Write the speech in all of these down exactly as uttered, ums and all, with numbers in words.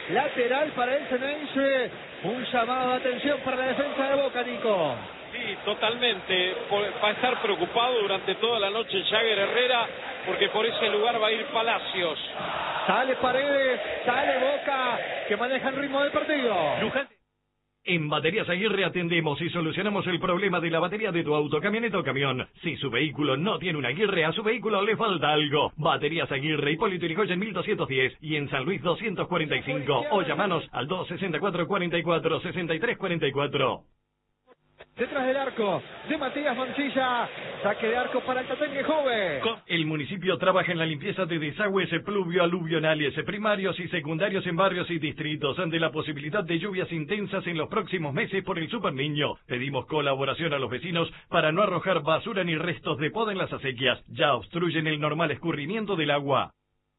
lateral para el Ceneice. Un llamado de atención para la defensa de Boca, Nico. Sí, totalmente. Va a estar preocupado durante toda la noche Jagger Herrera, porque por ese lugar va a ir Palacios. Sale Paredes, sale Boca, que maneja el ritmo del partido. Luján. En Baterías Aguirre atendemos y solucionamos el problema de la batería de tu auto, camioneta o camión. Si su vehículo no tiene una Aguirre, a su vehículo le falta algo. Baterías Aguirre, Hipólito Yrigoyen mil doscientos diez y en San Luis doscientos cuarenta y cinco. O llamanos al dos sesenta y cuatro, cuarenta y cuatro, sesenta y tres cuarenta y cuatro. Detrás del arco de Matías Mancilla, saque de arco para el Tatengue Joven. El municipio trabaja en la limpieza de desagües pluvio-aluvionales primarios y secundarios en barrios y distritos ante la posibilidad de lluvias intensas en los próximos meses por el Super Niño. Pedimos colaboración a los vecinos para no arrojar basura ni restos de poda en las acequias. Ya obstruyen el normal escurrimiento del agua.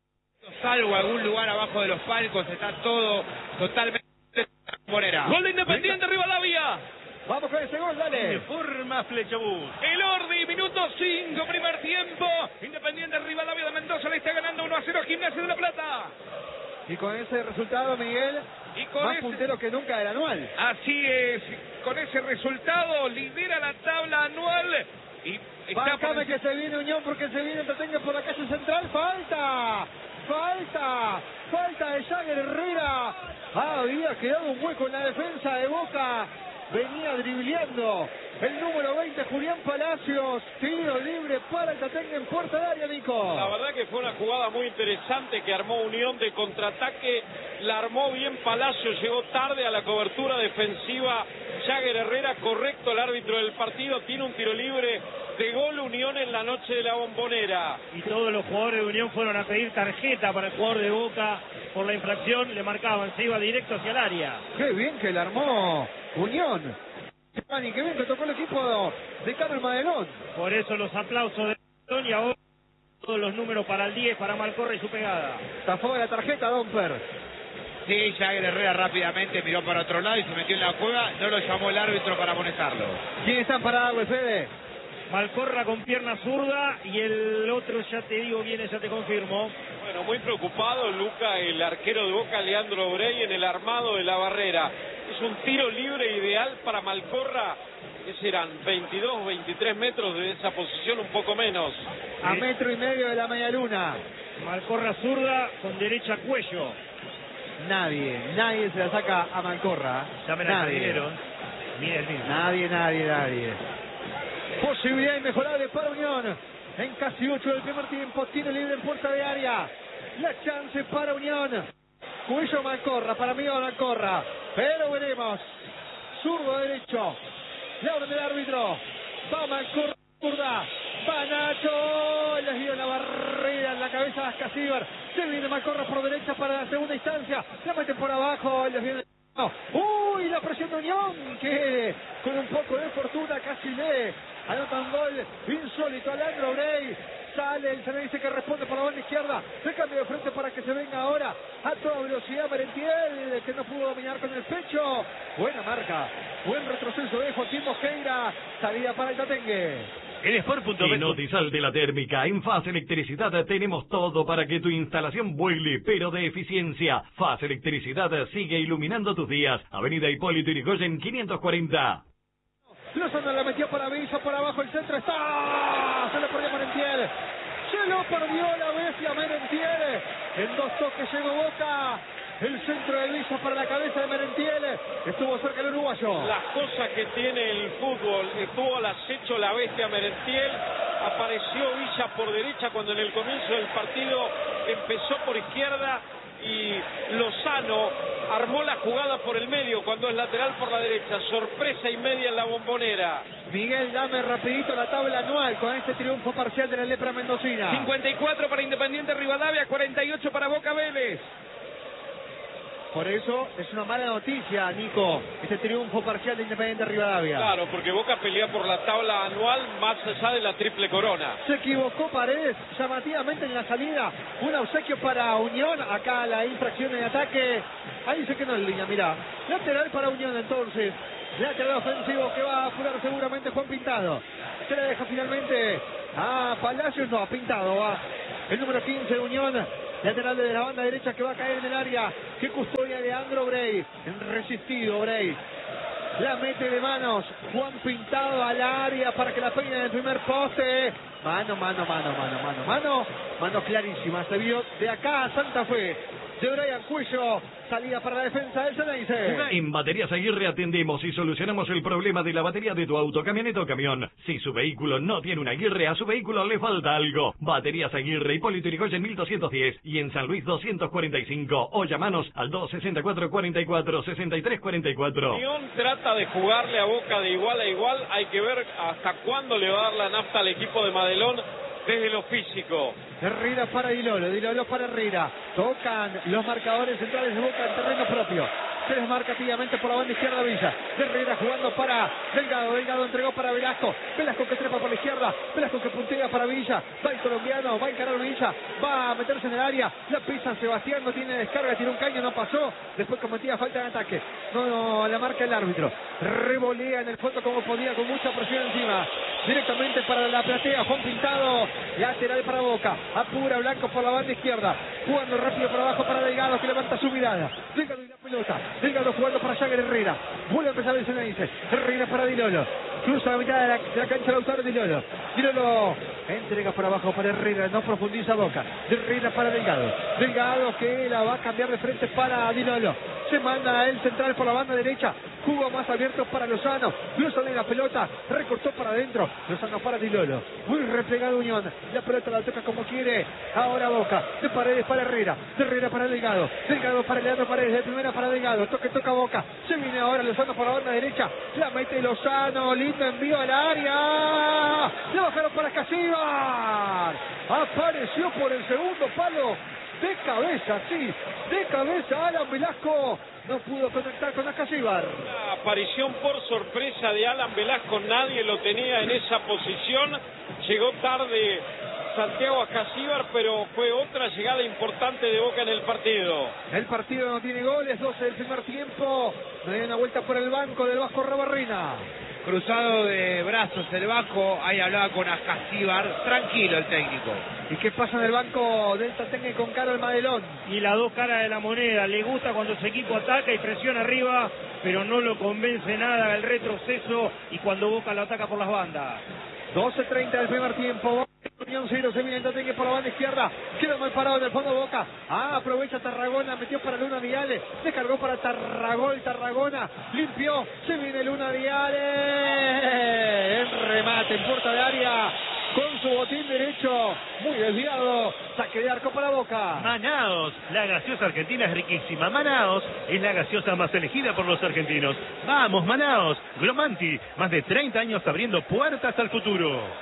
Salvo algún lugar abajo de los palcos, está todo totalmente monera. Gol de Independiente Rivadavia. Vamos con ese gol, dale. De forma Flechabús. El Ordi, minuto cinco, primer tiempo. Independiente Rivadavia de Mendoza le está ganando uno a cero a Gimnasia de La Plata. Y con ese resultado, Miguel, Y con más ese... puntero que nunca del anual. Así es, con ese resultado lidera la tabla anual y está Bájame por... que se viene Unión porque se viene Tatengue por la calle central. Falta, falta, falta de Jagger Herrera. Ah, había quedado un hueco en la defensa de Boca. Venía dribleando el número veinte, Julián Palacios. Tiro libre para el Tatengue en puerta de área, Nico. La verdad que fue una jugada muy interesante que armó Unión de contraataque. La armó bien Palacios, llegó tarde a la cobertura defensiva. Jagger Herrera, correcto el árbitro del partido, tiene un tiro libre de gol Unión en la noche de la Bombonera. Y todos los jugadores de Unión fueron a pedir tarjeta para el jugador de Boca por la infracción, le marcaban, se iba directo hacia el área. Qué bien que la armó Unión. Giovanni, qué bien que tocó el equipo de Carlos Madelón. Por eso los aplausos de Unión y ahora todos los números para el diez, para Malcorra y su pegada. Zafó de la tarjeta, Domper. Sí, Jagger Herrera rápidamente miró para otro lado y se metió en la cueva. No lo llamó el árbitro para amonestarlo. ¿Quién están para darle, Fede? Malcorra con pierna zurda y el otro, ya te digo bien, ya te confirmo. Bueno, muy preocupado Luca, el arquero de Boca, Leandro Brey, en el armado de la barrera. Es un tiro libre ideal para Malcorra, que serán veintidós, veintitrés metros de esa posición, un poco menos. A metro y medio de la media luna. Malcorra zurda con derecha cuello. Nadie, nadie se la saca a Malcorra. Llamen al jardinero. Mire el mismo. Nadie, nadie, nadie. Posibilidad inmejorable para Unión. En casi ocho del primer tiempo, tiene libre en puerta de área. La chance para Unión. Cuello Malcorra, para mí va Malcorra. Pero veremos. Zurdo derecho. La orden del árbitro. Va Malcorra, zurda. Va Nacho. Les dio la barrera en la cabeza a Ascasíbar. Se viene Malcorra por derecha para la segunda instancia. La meten por abajo. Les viene... No. Uy, la presión de Unión, que con un poco de fortuna casi le anota un gol insólito a Leandro Brey. Sale el Ceneice que responde por la banda izquierda. Se cambia de frente para que se venga ahora a toda velocidad Merentiel, que no pudo dominar con el pecho. Buena marca, buen retroceso de Joaquín Mosqueira. Salida para el Tatengue. En Sport punto bet. No te salte la térmica. En Faz Electricidad tenemos todo para que tu instalación vuele, pero de eficiencia. Faz Electricidad sigue iluminando tus días. Avenida Hipólito Yrigoyen quinientos cuarenta. Lozano la metió para Villa, por abajo el centro está. Se le perdió Merentiel. Se lo perdió la bestia Merentiel. En dos toques llegó Boca. El centro de Villa para la cabeza de Merentiel. Estuvo cerca el uruguayo. Las cosas que tiene el fútbol. Estuvo al acecho la bestia Merentiel. Apareció Villa por derecha cuando en el comienzo del partido empezó por izquierda. Y Lozano armó la jugada por el medio cuando es lateral por la derecha. Sorpresa y media en la Bombonera. Miguel, dame rapidito la tabla anual con este triunfo parcial de la Lepra Mendocina. cincuenta y cuatro para Independiente Rivadavia, cuarenta y ocho para Boca Vélez. Por eso es una mala noticia, Nico, este triunfo parcial de Independiente Rivadavia. Claro, porque Boca pelea por la tabla anual más allá de la triple corona. Se equivocó Paredes llamativamente en la salida. Un obsequio para Unión. Acá la infracción en ataque. Ahí se quedó en línea, mirá. Lateral para Unión entonces. Lateral ofensivo que va a apurar seguramente Juan Pintado. Se le deja finalmente a Palacios, no, a Pintado va. El número quince de Unión Lateral de la banda derecha que va a caer en el área. Que custodia Leandro Brey. Resistido Brey. La mete de manos. Juan Pintado al área para que la peine en el primer poste. Mano, mano, mano, mano, mano, mano. Mano clarísima. Se vio de acá a Santa Fe. De Brian Cuello. Salida para la defensa del Ceneice. En Baterías Aguirre atendemos y solucionamos el problema de la batería de tu auto, camioneta o camión. Si su vehículo no tiene una Aguirre, a su vehículo le falta algo. Baterías Aguirre, Hipólito Yrigoyen mil doscientos diez y en San Luis doscientos cuarenta y cinco. O llamanos al dos sesenta y cuatro, cuarenta y cuatro, sesenta y tres cuarenta y cuatro. Unión trata de jugarle a Boca de igual a igual. Hay que ver hasta cuándo le va a dar la nafta al equipo de Madelón desde lo físico. Herrera para Dilolo, Dilolo para Herrera. Tocan los marcadores centrales de Boca en terreno propio. Se desmarca activamente por la banda izquierda Villa. Herrera jugando para Delgado. Delgado entregó para Velasco. Velasco que trepa por la izquierda. Velasco que puntea para Villa. Va el colombiano, va a encarar Villa. Va a meterse en el área. La pisa Sebastián, no tiene descarga, tiene un caño, no pasó. Después cometía falta de ataque. No, no la marca el árbitro. Revolea en el fondo como podía, con mucha presión encima. Directamente para la platea. Juan Pintado. Lateral para Boca. Apura Blanco por la banda izquierda. Jugando rápido para abajo para Delgado, que levanta su mirada. Delgado y la pelota. Delgado jugando para Jagger Herrera. Vuelve a empezar el Ceneice. Herrera para Dilolo. Cruza la mitad de la, de la cancha Lautaro Dilolo. Dilolo entrega por abajo para Herrera. No profundiza Boca. Herrera para Delgado. Delgado que la va a cambiar de frente para Dilolo. Se manda a él central por la banda derecha. Jugó más abierto para Lozano. Lozano en la pelota. Recortó para adentro. Lozano para Dilolo. Muy replegado Unión. La pelota la toca como quiere. Ahora Boca. De Paredes para Herrera. De Herrera para Delgado. Delgado para Leandro Paredes. De primera para Delgado. Toque, toca Boca. Se viene ahora Lozano por la banda derecha. La mete Lozano. Lindo envío al área. Le bajaron para Casíbar. Apareció por el segundo palo. De cabeza, sí. De cabeza Alan Velasco. No pudo conectar con Casíbar. Una aparición por sorpresa de Alan Velasco. Nadie lo tenía en esa posición. Llegó tarde Santiago Casíbar, pero fue otra llegada importante de Boca en el partido. El partido no tiene goles. doce del primer tiempo. No hay una vuelta por el banco del Vasco Rabarrena. Cruzado de brazos el Vasco, ahí hablaba con Casíbar, tranquilo el técnico. ¿Y qué pasa en el banco del Tatengue con Carol Madelón? Y las dos caras de la moneda, le gusta cuando su equipo ataca y presiona arriba, pero no lo convence nada el retroceso y cuando Boca lo ataca por las bandas. doce treinta del primer tiempo. Unión cero, se viene el Tatengue por la banda izquierda. Queda mal parado en el fondo Boca. Ah, aprovecha Tarragona, metió para Luna Viale. Descargó para Tarragol, Tarragona. Limpió, se viene Luna Viale. El remate en puerta de área. Con su botín derecho, muy desviado. Saque de arco para Boca. Manaos, la gaseosa argentina es riquísima. Manaos es la gaseosa más elegida por los argentinos. Vamos, Manaos. Glomanti, más de treinta años abriendo puertas al futuro.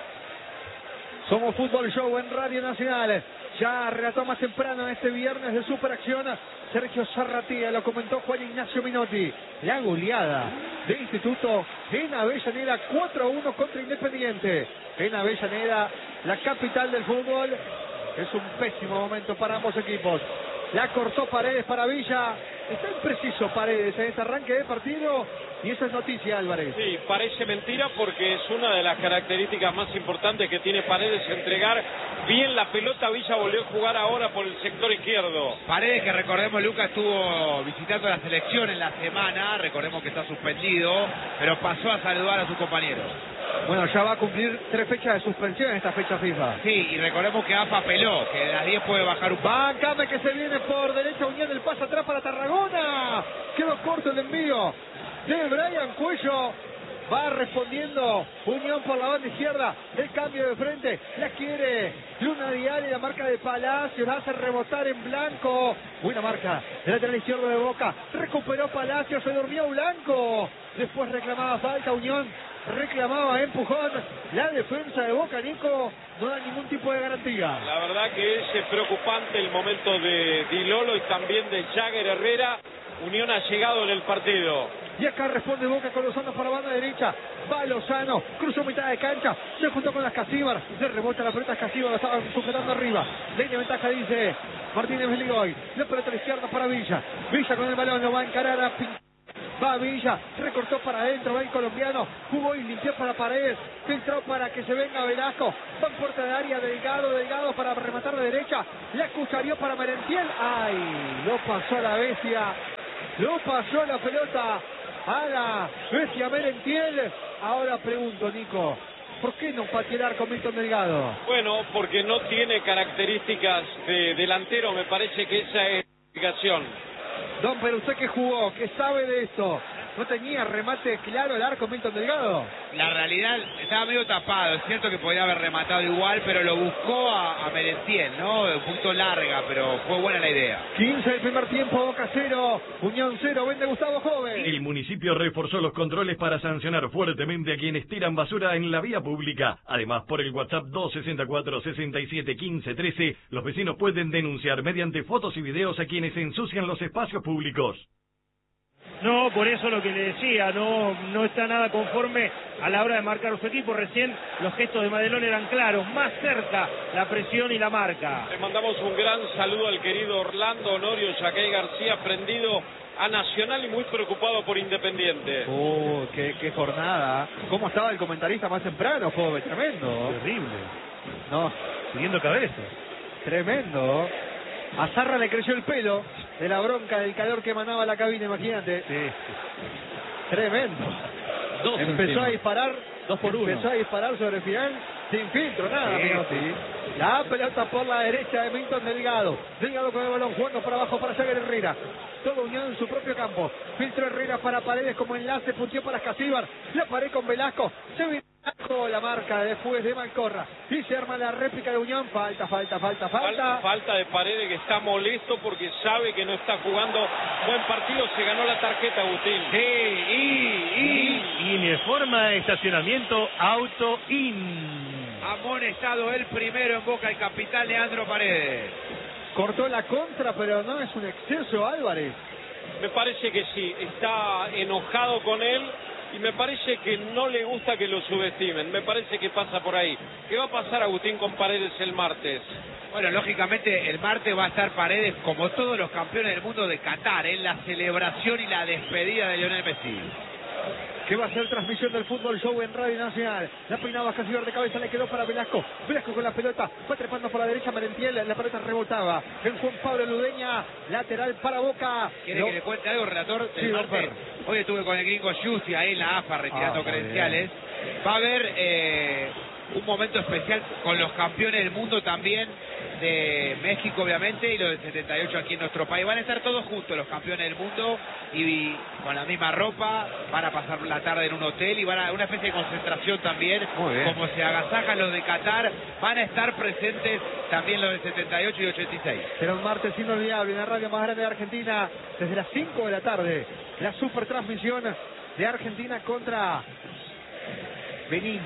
Somos Fútbol Show en Radio Nacional. Ya relató más temprano este viernes de Superacción Sergio Zarratía, lo comentó Juan Ignacio Minotti. La goleada de Instituto en Avellaneda, cuatro a uno contra Independiente. En Avellaneda, la capital del fútbol. Es un pésimo momento para ambos equipos. La cortó Paredes para Villa. Está impreciso Paredes en este arranque de partido. Y esa es noticia, Álvarez. Sí, parece mentira porque es una de las características más importantes que tiene Paredes, entregar bien la pelota. Villa volvió a jugar ahora por el sector izquierdo. Paredes, que recordemos, Lucas, estuvo visitando la selección en la semana. Recordemos que está suspendido, pero pasó a saludar a sus compañeros. Bueno, ya va a cumplir tres fechas de suspensión en esta fecha FIFA. Sí, y recordemos que A F A peló, que de las diez puede bajar un poco. Bancame que se viene por derecha, Unión, el pase atrás para Tarragona. Quedó corto el envío de Brian Cuello. Va respondiendo Unión por la banda izquierda. El cambio de frente. La quiere Luna Viale. La marca de Palacios. La hace rebotar en Blanco. Buena marca. El lateral izquierdo de Boca. Recuperó Palacios. Se durmió Blanco. Después reclamaba falta Unión. Reclamaba empujón. La defensa de Boca, Nico, no da ningún tipo de garantía. La verdad que es preocupante el momento de Dilolo y también de Jagger Herrera. Unión ha llegado en el partido. Y acá responde Boca con Lozano para la banda derecha. Va Lozano, cruzó mitad de cancha, se juntó con las Casíbar. Le rebota la pelota a Casíbar, lo estaba sujetando arriba. Ley de ventaja, dice Martínez Beligoy. La pelota a la izquierda para Villa. Villa con el balón, lo va a encarar a Pinto. Va Villa, recortó para adentro, va el colombiano, jugó y limpió para Paredes, filtró para que se venga Velasco, va en puerta de área, Delgado, Delgado para rematar de derecha, la cucharió para Merentiel, ay, lo pasó a la bestia, lo pasó la pelota a la bestia Merentiel. Ahora pregunto, Nico, ¿por qué no pateó el arco Milton Delgado? Bueno, porque no tiene características de delantero, me parece que esa es la explicación. Don, pero usted que jugó, que sabe de esto, ¿no tenía remate claro el arco Milton Delgado? La realidad estaba medio tapado, es cierto que podía haber rematado igual, pero lo buscó a, a Merentiel, ¿no? Un punto larga, pero fue buena la idea. quince del primer tiempo, Boca cero, Unión cero, vende Gustavo Joven. El municipio reforzó los controles para sancionar fuertemente a quienes tiran basura en la vía pública. Además, por el WhatsApp dos seis cuatro, seis siete, uno cinco uno tres, los vecinos pueden denunciar mediante fotos y videos a quienes ensucian los espacios públicos. No, por eso lo que le decía, no, no está nada conforme a la hora de marcar su equipo. Recién los gestos de Madelón eran claros, más cerca la presión y la marca. Le mandamos un gran saludo al querido Orlando Honorio Yaquey García, prendido a Nacional y muy preocupado por Independiente. Oh, qué, qué jornada. ¿Cómo estaba el comentarista más temprano, Joven? Tremendo. Terrible. No, Pidiendo cabeza. tremendo. A Zarra le creció el pelo de la bronca, del calor que emanaba la cabina, imagínate. Sí. Tremendo. Dos Empezó encima. a disparar, Dos por uno. empezó a disparar sobre el final, sin filtro, nada, Sí, Menotti. sí. La pelota por la derecha de Milton Delgado. Delgado con el balón, jugando para abajo para Jagger Herrera. Todo unido en su propio campo. Filtro Herrera para Paredes como enlace, puntió para Escasíbar. La pared con Velasco. Se viene la marca después de Malcorra. Y se arma la réplica de Unión. Falta, falta, falta, falta. Falta, falta de Paredes, que está molesto porque sabe que no está jugando buen partido. Se ganó la tarjeta, Agustín. Sí, y, y... Informa estacionamiento Auto In. Amonestado el primero en Boca, el capitán Leandro Paredes. Cortó la contra, pero no es un exceso, Álvarez. Me parece que sí, está enojado con él y me parece que no le gusta que lo subestimen. Me parece que pasa por ahí. ¿Qué va a pasar, Agustín, con Paredes el martes? Bueno, lógicamente el martes va a estar Paredes como todos los campeones del mundo de Qatar, en la celebración y la despedida de Lionel Messi. Que va a ser transmisión del Fútbol Show en Radio Nacional. La peinaba Escasíbar de cabeza, le quedó para Velasco. Velasco con la pelota, fue trepando por la derecha Merentiel, la pelota rebotaba. En Juan Pablo Ludeña, lateral para Boca. ¿Quiere Lo... que le cuente algo, relator? Sí, El don martes, Fer. hoy estuve con el gringo Juicy ahí en la A F A retirando Ah, está credenciales. Va a haber eh, un momento especial con los campeones del mundo también, de México obviamente, y los del setenta y ocho aquí en nuestro país. Van a estar todos juntos los campeones del mundo y, y con la misma ropa, van a pasar la tarde en un hotel y van a una especie de concentración también. Muy bien. Como se agasajan los de Qatar, van a estar presentes también los del setenta y ocho y ochenta y seis. Será un martes inolvidable en la radio más grande de Argentina, desde las cinco de la tarde. La super transmisión de Argentina contra Benín.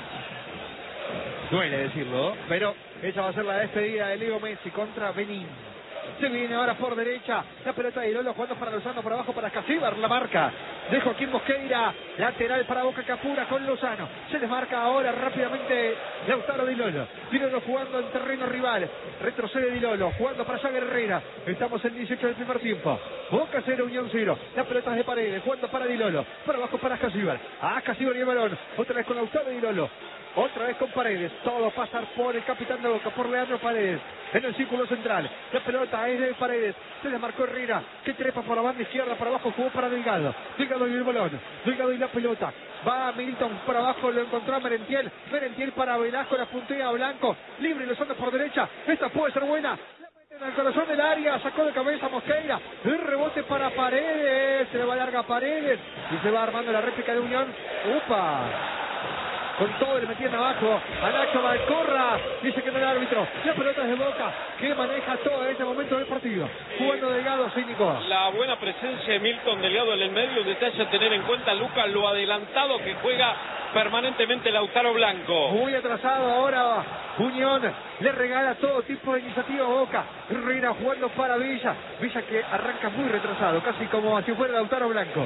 Duele decirlo, pero esa va a ser la despedida de Leo Messi contra Benín. Se viene ahora por derecha, la pelota de Lolo jugando para Lozano, por abajo para Escasíbar, la marca de Joaquín Mosqueira, lateral para Boca que apura con Lozano. Se desmarca ahora rápidamente Lautaro Di Lolo. Di Lolo jugando en terreno rival, retrocede Di Lolo, jugando para Jagger Herrera. Estamos en dieciocho del primer tiempo. Boca cero, Unión cero. La pelota es de Paredes, jugando para Di Lolo, para abajo para Escasíbar. A Escasíbar y el balón, otra vez con Lautaro Di Lolo. Otra vez con Paredes, todo pasar por el capitán de Boca, por Leandro Paredes, en el círculo central. La pelota es de Paredes, se desmarcó Herrera, que trepa por la banda izquierda, para abajo jugó para Delgado. Delgado y el balón, Delgado y la pelota. Va Milton por abajo, lo encontró a Merentiel. Merentiel para Velasco, la puntea a Blanco. Libre los hombres por derecha, esta puede ser buena. La meten al corazón del área, sacó de cabeza Mosqueira. El rebote para Paredes, se le va larga Paredes y se va armando la réplica de Unión. ¡Upa! Con todo le metían abajo a Nacho Malcorra, dice que no el árbitro. La pelota es de Boca, que maneja todo en este momento del partido. Jugando Delgado, cínico. La buena presencia de Milton Delgado en el medio, detalle a tener en cuenta, Lucas, lo adelantado que juega permanentemente Lautaro Blanco. Muy atrasado ahora Unión, le regala todo tipo de iniciativa a Boca. Herrera jugando para Villa, Villa que arranca muy retrasado, casi como si fuera Lautaro Blanco.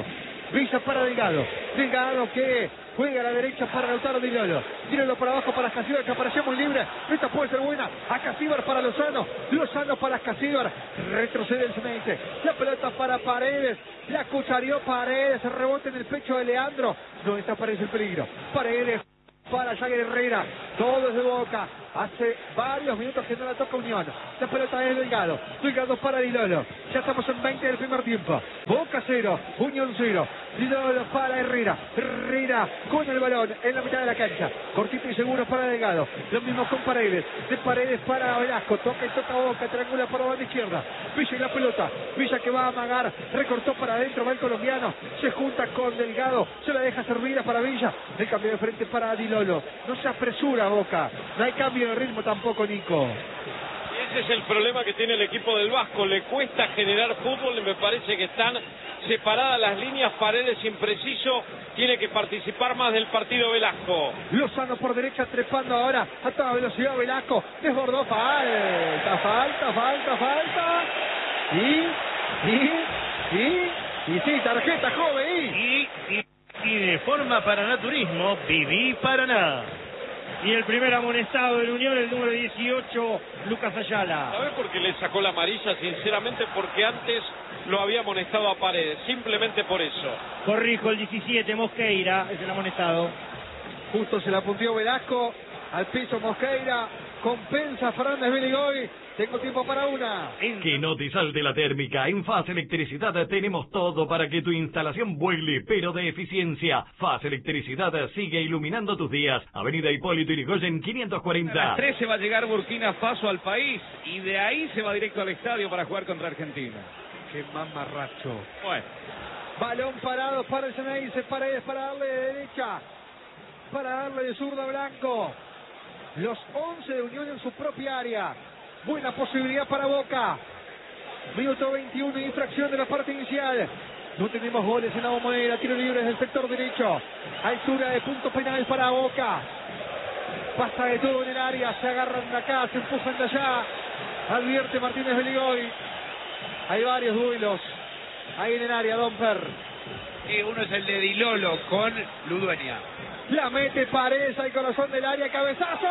Villa para Delgado. Delgado que juega a la derecha para Lautaro Di Lolo. Tíralo para abajo para Escasíbar, que apareció muy libre. Esta puede ser buena. A Escasíbar para Lozano. Lozano para Escasíbar. Retrocede el Ceneice. La pelota para Paredes. La cuchareó Paredes. Rebote en el pecho de Leandro. No desaparece el peligro. Paredes para Jagger Herrera. Todo es de Boca. Hace varios minutos que no la toca Unión. La pelota es Delgado. Delgado para Di Lolo. Ya estamos en veinte del primer tiempo. Boca cero, Unión cero. Di Lolo para Herrera. Herrera con el balón en la mitad de la cancha. Cortito y seguro para Delgado. Lo mismo con Paredes. De Paredes para Velasco. Toca y toca Boca. Triangula para la banda izquierda. Villa y la pelota. Villa que va a amagar. Recortó para adentro. Va el colombiano. Se junta con Delgado. Se la deja servida para Villa. El cambio de frente para Di Lolo. No se apresura Boca. No hay cambio de ritmo tampoco, Nico. Y ese es el problema que tiene el equipo del Vasco. Le cuesta generar fútbol y me parece que están separadas las líneas. Paredes impreciso. Tiene que participar más del partido Velasco. Lozano por derecha trepando ahora a toda velocidad Velasco. Desbordó. Falta, falta, falta, falta. Y, y, y, y sí, tarjeta joven. Y, y, y de forma Paranaturismo, Viví Paraná. Y el primer amonestado de la Unión, el número dieciocho, Lucas Ayala. ¿Sabes por qué le sacó la amarilla? Sinceramente, porque antes lo había amonestado a Paredes. Simplemente por eso. Corrijo, el diecisiete, Mosqueira, es el amonestado. Justo se la puntió Velasco. Al piso Mosqueira. Compensa Fernández Beligoy. Tengo tiempo para una. Que no te salte la térmica. En Faz Electricidad tenemos todo para que tu instalación vuele, pero de eficiencia. Faz Electricidad sigue iluminando tus días. Avenida Hipólito Yrigoyen quinientos cuarenta. A las trece va a llegar Burkina Faso al país y de ahí se va directo al estadio para jugar contra Argentina. Qué mamarracho. Bueno. Balón parado para el Ceneice. Paredes para darle de derecha. Para darle de zurda a Blanco. Los once de Unión en su propia área. Buena posibilidad para Boca. Minuto veintiuno, infracción de la parte inicial. No tenemos goles en la Bombonera. Tiro libre desde el sector derecho. Altura de punto penal para Boca. Pasa de todo en el área. Se agarran de acá, se empujan de allá. Advierte Martínez Beligoy. Hay varios duelos ahí en el área, Domper. Y uno es el de Di Lolo con Ludueña. La mete Paredes al corazón del área. ¡Cabezazo!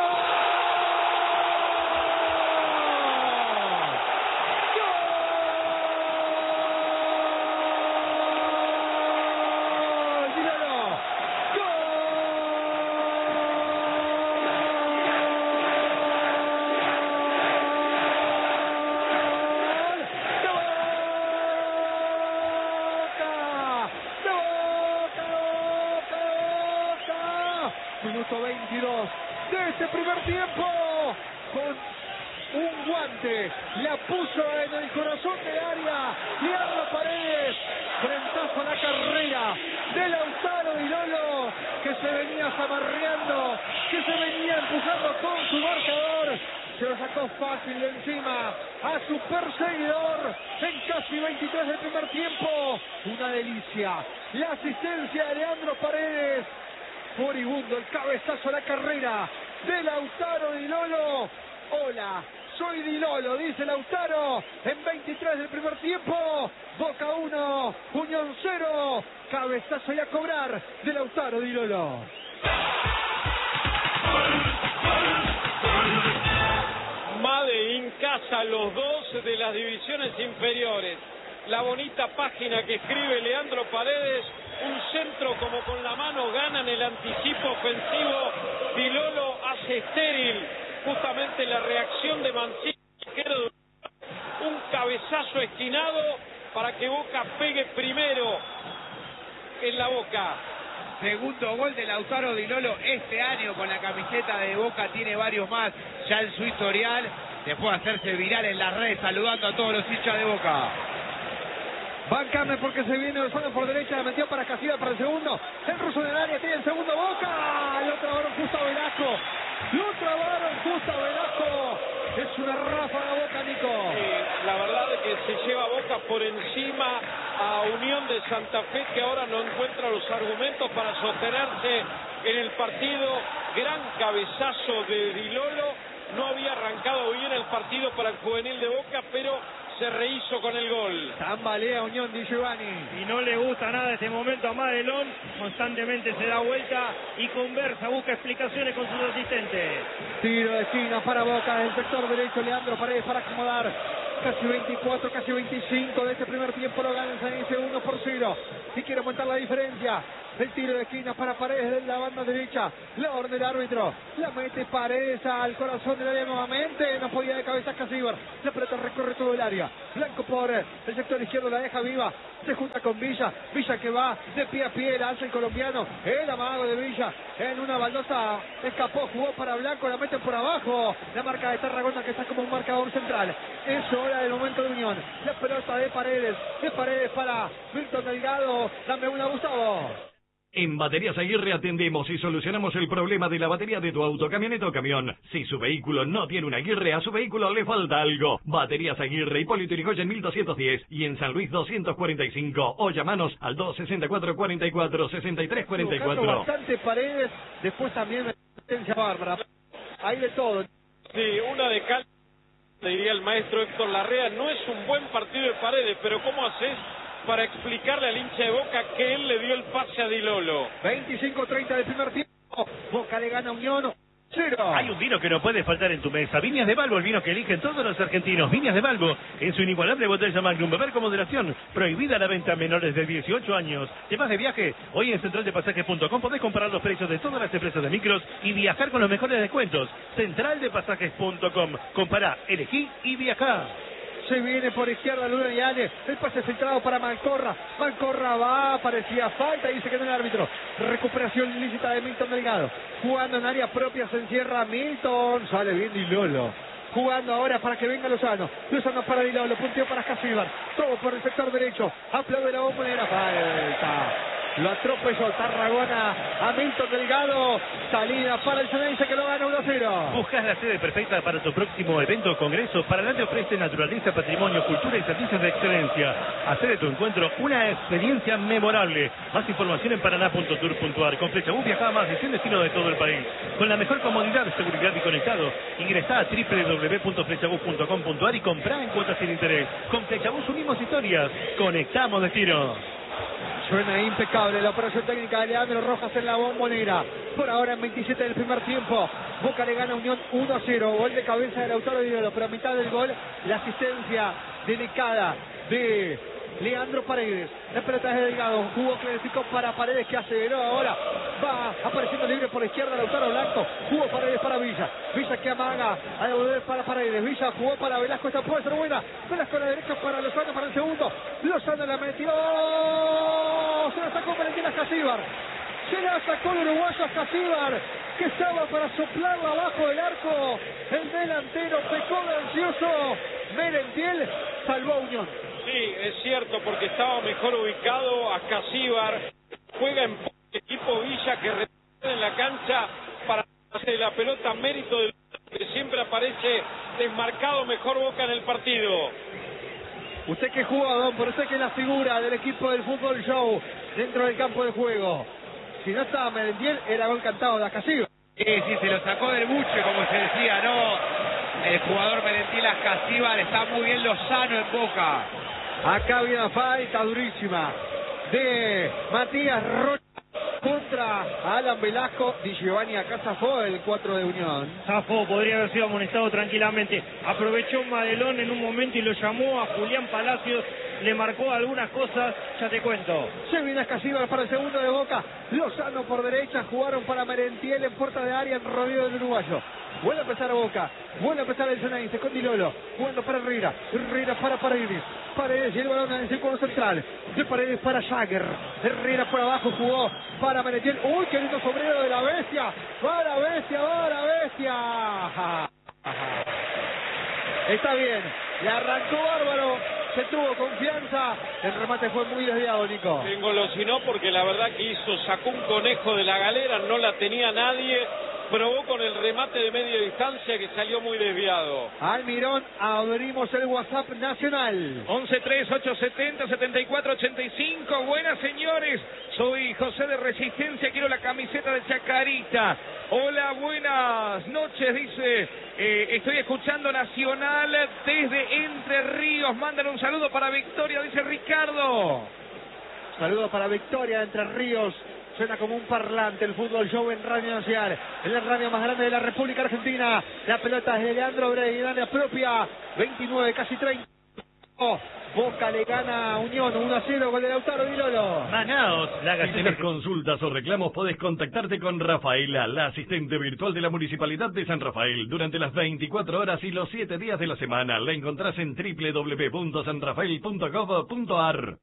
Minuto veintidós de este primer tiempo. Con un guante la puso en el corazón del área. Leandro Paredes. Frentazo a la carrera de Lautaro Di Lolo, que se venía zamarreando, que se venía empujando con su marcador. Se lo sacó fácil de encima a su perseguidor en casi veintitrés del primer tiempo. Una delicia. La asistencia de Leandro Paredes. Furibundo el cabezazo a la carrera de Lautaro Di Lolo. Hola, soy Di Lolo, dice Lautaro en veintitrés del primer tiempo. Boca uno, Unión cero. Cabezazo y a cobrar de Lautaro Di Lolo. Made in casa, los dos de las divisiones inferiores. La bonita página que escribe Leandro Paredes. Un centro como con la mano gana en el anticipo ofensivo. Di Lolo hace estéril justamente la reacción de Mancini. Un cabezazo esquinado para que Boca pegue primero en la Boca. Segundo gol de Lautaro Di Lolo este año con la camiseta de Boca. Tiene varios más ya en su historial. Después de hacerse viral en las redes saludando a todos los hinchas de Boca. Bancame porque se viene Lozano por derecha, la metió para Casilla para el segundo. El ruso del área tiene el segundo. Boca. Lo trabaron justo a Velasco. Lo trabaron justo a Velasco. Es una ráfaga Boca, Nico. Sí, la verdad es que se lleva Boca por encima a Unión de Santa Fe, que ahora no encuentra los argumentos para sostenerse en el partido. Gran cabezazo de Di Lolo. No había arrancado bien el partido para el juvenil de Boca, pero se rehizo con el gol. Tambalea Unión Di Giovanni. Y no le gusta nada este momento a Madelón, constantemente se da vuelta y conversa, busca explicaciones con sus asistentes. Tiro de esquina para Boca, del sector derecho, Leandro Paredes para acomodar. Casi veinticuatro, casi veinticinco de este primer tiempo, lo gana el Sanense uno por cero. Y quiere aumentar la diferencia. El tiro de esquina para Paredes de la banda derecha. La orden del árbitro. La mete Paredes al corazón del área nuevamente. No podía de cabeza Casíbar. La pelota recorre todo el área. Blanco por el sector izquierdo, la deja viva. Se junta con Villa. Villa que va de pie a pie. La alza el colombiano. El amago de Villa. En una baldosa escapó, jugó para Blanco. La meten por abajo. La marca de Tarragona que está como un marcador central. Es hora del momento de Unión. La pelota de Paredes. De Paredes para Milton Delgado. Dame una, Gustavo. En Baterías Aguirre atendemos y solucionamos el problema de la batería de tu auto, camioneta o camión. Si su vehículo no tiene una Aguirre, a su vehículo le falta algo. Baterías Aguirre, Hipólito Yrigoyen mil doscientos diez y en San Luis doscientos cuarenta y cinco. O llamanos al dos sesenta y cuatro, cuarenta y cuatro, sesenta y tres cuarenta y cuatro. Bastante Paredes, después también asistencia bárbara. Hay de todo. Sí, una de cal, le diría el maestro Héctor Larrea, no es un buen partido de Paredes, pero ¿cómo haces para explicarle al hincha de Boca que él le dio el pase a Di Lolo? veinticinco treinta del primer tiempo. Boca le gana a Unión. Cero. Hay un vino que no puede faltar en tu mesa. Viñas de Balbo, el vino que eligen todos los argentinos. Viñas de Balbo, en su inigualable botella Magnum. Beber con moderación. Prohibida la venta a menores de dieciocho años. ¿Temas de viaje? Hoy en central de pasajes punto com podés comparar los precios de todas las empresas de micros y viajar con los mejores descuentos. central de pasajes punto com. Compará, elegí y viajá. Se viene por izquierda Luna y Ale. El pase filtrado para Malcorra. Malcorra va, parecía falta y dice que no el árbitro. Recuperación ilícita de Milton Delgado. Jugando en área propia se encierra Milton. Sale bien Di Lolo. Jugando ahora para que venga Lozano. Lozano para Di Lolo. Punteo para Casíbar. Todo por el sector derecho. Aplaude la bombonera. Falta. Lo atropelló Tarragona a Milton Delgado. Salida para el Ceneice que lo gana uno a cero. ¿Buscas la sede perfecta para tu próximo evento o congreso? Paraná te ofrece naturaleza, patrimonio, cultura y servicios de excelencia. Hacer de tu encuentro una experiencia memorable. Más información en paraná punto tour punto ar. Con Flechabús viaja a más de cien destinos de todo el país. Con la mejor comodidad, seguridad y conectado. Ingresá a doble u doble u doble u punto flechabús punto com punto ar y comprá en cuotas sin interés. Con Flechabús unimos historias. Conectamos destinos. Suena impecable la operación técnica de Leandro Rojas en la bombonera. Por ahora en veintisiete del primer tiempo. Boca le gana a Unión uno a cero. Gol de cabeza de Lautaro Di Lolo. Pero a mitad del gol, la asistencia delicada de Leandro Paredes. La pelota es de Delgado. Jugó clasificó para Paredes que aceleró ahora. Va apareciendo libre por la izquierda Lautaro Blanco. Jugó Paredes para Villa. Villa que amaga a devolver para Paredes. Villa jugó para Velasco. Esta puede ser buena. Velasco a la derecha para Lozano para el segundo. Lozano la metió. Se la sacó Valentín Casíbar. Se la sacó el uruguayo a Casíbar, que estaba para soplarla abajo del arco. El delantero pecó de ansioso. Merentiel salvó a Unión. Sí, es cierto, porque estaba mejor ubicado a Casíbar. Juega en equipo Villa que retrasa en la cancha para hacer la pelota, mérito del que siempre aparece desmarcado mejor Boca en el partido. Usted que juega, don, por usted que es la figura del equipo del Fútbol Show dentro del campo de juego. Si no estaba Merentiel, era gol cantado de Casíbar. Sí, sí, se lo sacó del buche, como se decía, ¿no? El jugador Merentiel Casíbar, está muy bien Lozano en Boca. Acá había una falta durísima de Matías Rocha contra Alan Velasco. Di Giovanni acá zafó el cuatro de Unión. Zafó, podría haber sido amonestado tranquilamente. Aprovechó Madelón en un momento y lo llamó a Julián Palacios. Le marcó algunas cosas, ya te cuento. Se viene a Casíbar para el segundo de Boca. Lozano por derecha, jugaron para Merentiel en puerta de área en rodillo del uruguayo. Vuelve a empezar a Boca, vuelve a empezar el Ceneice con Di Lolo, jugando para Herrera, Herrera para Paredes, Paredes y el balón en el círculo central, de Paredes para Jagger, Herrera por abajo jugó para Merentiel. Uy, qué lindo sombrero de la bestia, va la bestia, va la bestia. Está bien, le arrancó bárbaro, se tuvo confianza, el remate fue muy desviado, Nico. Engolosinó porque la verdad que hizo, sacó un conejo de la galera, no la tenía nadie probó con el remate de media distancia que salió muy desviado. Almirón, abrimos el WhatsApp nacional. once tres ocho setenta setenta y cuatro ochenta y cinco. Buenas, señores. Soy José de Resistencia. Quiero la camiseta de Chacarita. Hola, buenas noches. Dice, eh, estoy escuchando Nacional desde Entre Ríos. Mandan un saludo para Victoria, dice Ricardo. Saludos para Victoria de Entre Ríos. Suena como un parlante el fútbol show en Radio Nacional, en la radio más grande de la República Argentina. La pelota es de Leandro Brey en área propia, veintinueve, casi treinta. Boca le gana a Unión uno a cero con el Lautaro Di Lolo. Manaos, la Si gaceta. tienes consultas o reclamos, podés contactarte con Rafaela, la asistente virtual de la Municipalidad de San Rafael, durante las veinticuatro horas y los siete días de la semana. La encontrás en doble u doble u doble u punto san rafael punto gov punto ar.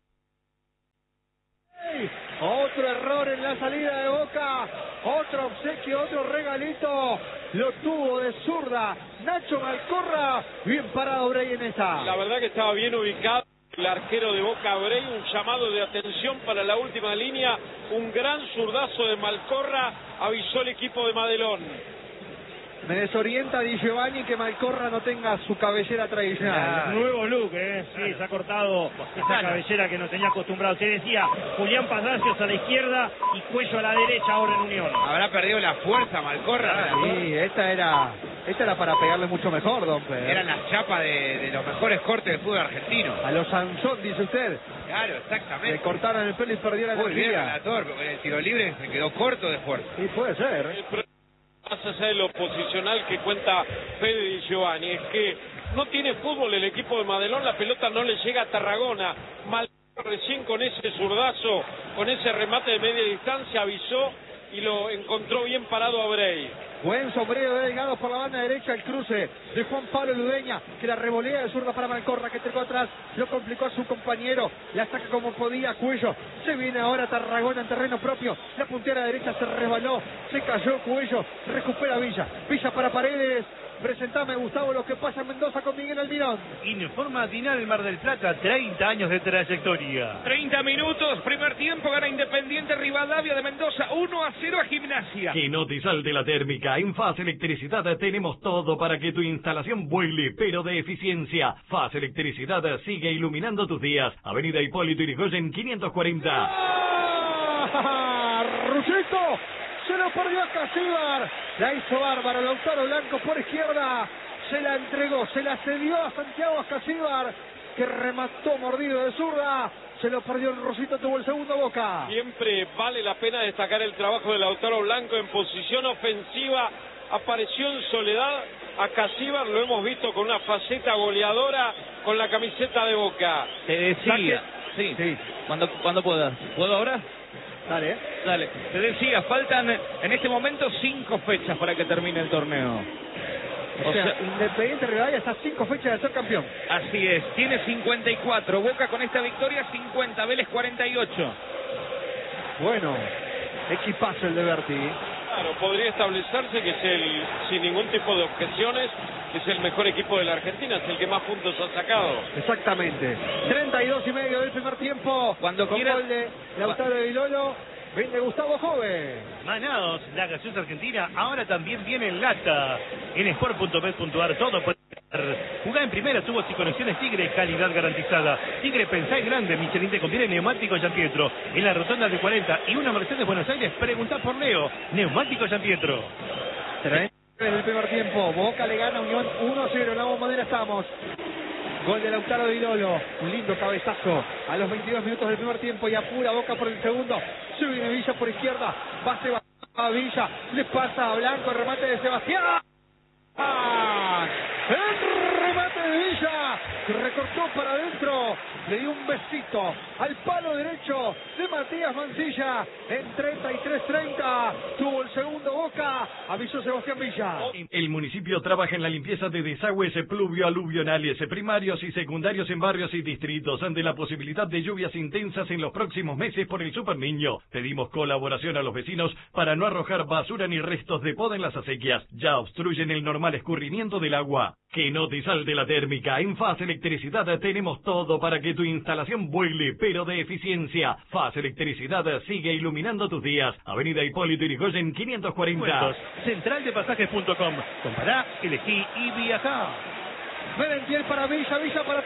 Otro error en la salida de Boca, otro obsequio, otro regalito, lo tuvo de zurda Nacho Malcorra, bien parado Brey en esta. La verdad que estaba bien ubicado el arquero de Boca Brey, un llamado de atención para la última línea, un gran zurdazo de Malcorra, avisó el equipo de Madelón. Me desorienta Di Giovanni que Malcorra no tenga su cabellera tradicional. Ah, nuevo look, ¿eh? Sí, se ha cortado esa cabellera que nos tenía acostumbrado. Se decía Julián Palacios a la izquierda y Cuello a la derecha ahora en Unión. Habrá perdido la fuerza Malcorra. Sí, esta era, esta era para pegarle mucho mejor, don Pedro. Eran las chapas de, de los mejores cortes del fútbol argentino. A los Sansón, dice usted. Claro, exactamente. Le cortaron el pelo y perdió la Muy bien, energía. Relator, porque en el tiro libre se quedó corto de fuerza. Sí, puede ser. El problema, más allá de lo posicional que cuenta Fede Di Giovanni, es que no tiene fútbol el equipo de Madelón, la pelota no le llega a Tarragona. Mal recién con ese zurdazo, con ese remate de media distancia, avisó y lo encontró bien parado a Brey. Buen sombrero delgado por la banda derecha, el cruce de Juan Pablo Ludeña, que la revolea de zurda para Malcorra, que tocó atrás, lo complicó a su compañero, la saca como podía Cuello, se viene ahora Tarragona en terreno propio, la puntera derecha se resbaló, se cayó Cuello, recupera Villa, Villa para Paredes. Presentame, Gustavo, lo que pasa en Mendoza con Miguel Almirón. Informa Dinal el Mar del Plata, treinta años de trayectoria. treinta minutos, primer tiempo, gana Independiente Rivadavia de Mendoza, uno a cero a Gimnasia. Que no te salte la térmica. En Faz Electricidad tenemos todo para que tu instalación vuele, pero de eficiencia. Faz Electricidad sigue iluminando tus días. Avenida Hipólito Yrigoyen quinientos cuarenta. ¡Ah! ¡Rusito! Se lo perdió a Casíbar. La hizo bárbaro. Lautaro Blanco por izquierda. Se la entregó, se la cedió a Santiago Ascasíbar, que remató mordido de zurda. Se lo perdió el Rosito, tuvo el segundo Boca. Siempre vale la pena destacar el trabajo de Lautaro Blanco en posición ofensiva. Apareció en soledad a Casíbar, lo hemos visto con una faceta goleadora con la camiseta de Boca. Te decía, sí, Sí. cuando, cuando puedas. ¿Puedo ahora? Dale. Dale. Te decía, faltan en este momento cinco fechas para que termine el torneo. O, O sea, sea- Independiente Rivadavia está a cinco fechas de ser campeón. Así es, tiene cincuenta y cuatro, Boca con esta victoria cincuenta, Vélez cuarenta y ocho. Bueno, equipazo el de Berti. Claro, podría establecerse que es el, sin ningún tipo de objeciones, es el mejor equipo de la Argentina, es el que más puntos ha sacado. Exactamente. treinta y dos y medio del primer tiempo. Cuando con quiera- gol de Lautaro de Vilolo. Vende Gustavo Joven. Manaos, la gaseosa argentina, ahora también viene en lata. En sport punto bet punto ar todo puede ser. Jugá en primera, tubos y conexiones Tigre, calidad garantizada. Tigre, pensá en grande, Michelin te conviene neumático Gianpietro. En la rotonda de cuarenta y una Mercedes Buenos Aires, preguntá por Leo. Neumático Gianpietro. treinta y nueve del primer tiempo. Boca le gana a Unión uno a cero. En la bombonera estamos. Gol de Lautaro de Vilolo. Un lindo cabezazo a los veintidós minutos del primer tiempo y apura Boca por el segundo. Se viene Villa por izquierda. Va Sebastián a Villa. Le pasa a Blanco. Remate de Sebastián. ¡Ah! El remate de Villa. Que recortó para adentro. Le dio un besito al palo derecho de Matías Mancilla. En treinta y tres treinta. Tuvo el segundo Boca. Avisó Sebastián Villa. El municipio trabaja en la limpieza de desagües pluvio-aluvionales primarios y secundarios en barrios y distritos ante la posibilidad de lluvias intensas en los próximos meses por el Super Niño. Pedimos colaboración a los vecinos para no arrojar basura ni restos de poda en las acequias. Ya obstruyen el normal escurrimiento del agua. Que no te salte la térmica. En Faz Electricidad tenemos todo para que tu instalación vuele, pero de eficiencia. Faz Electricidad sigue iluminando tus días. Avenida Hipólito Yrigoyen quinientos cuarenta. central de pasajes punto com. Compará, elegí y viajá. Merentiel para Villa, Villa para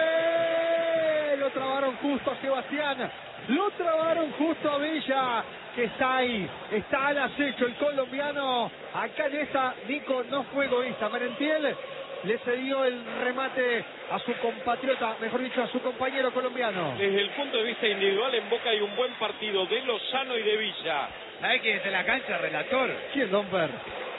pegarle. Lo trabaron justo a Sebastián. Lo trabaron justo a Villa, que está ahí, está al acecho el colombiano. Acá en esta, Nico no fue egoísta. Merentiel le cedió el remate a su compatriota, mejor dicho, a su compañero colombiano. Desde el punto de vista individual, en Boca hay un buen partido de Lozano y de Villa. ¿Sabe quién está en la cancha, relator? ¿Quién, Don Per?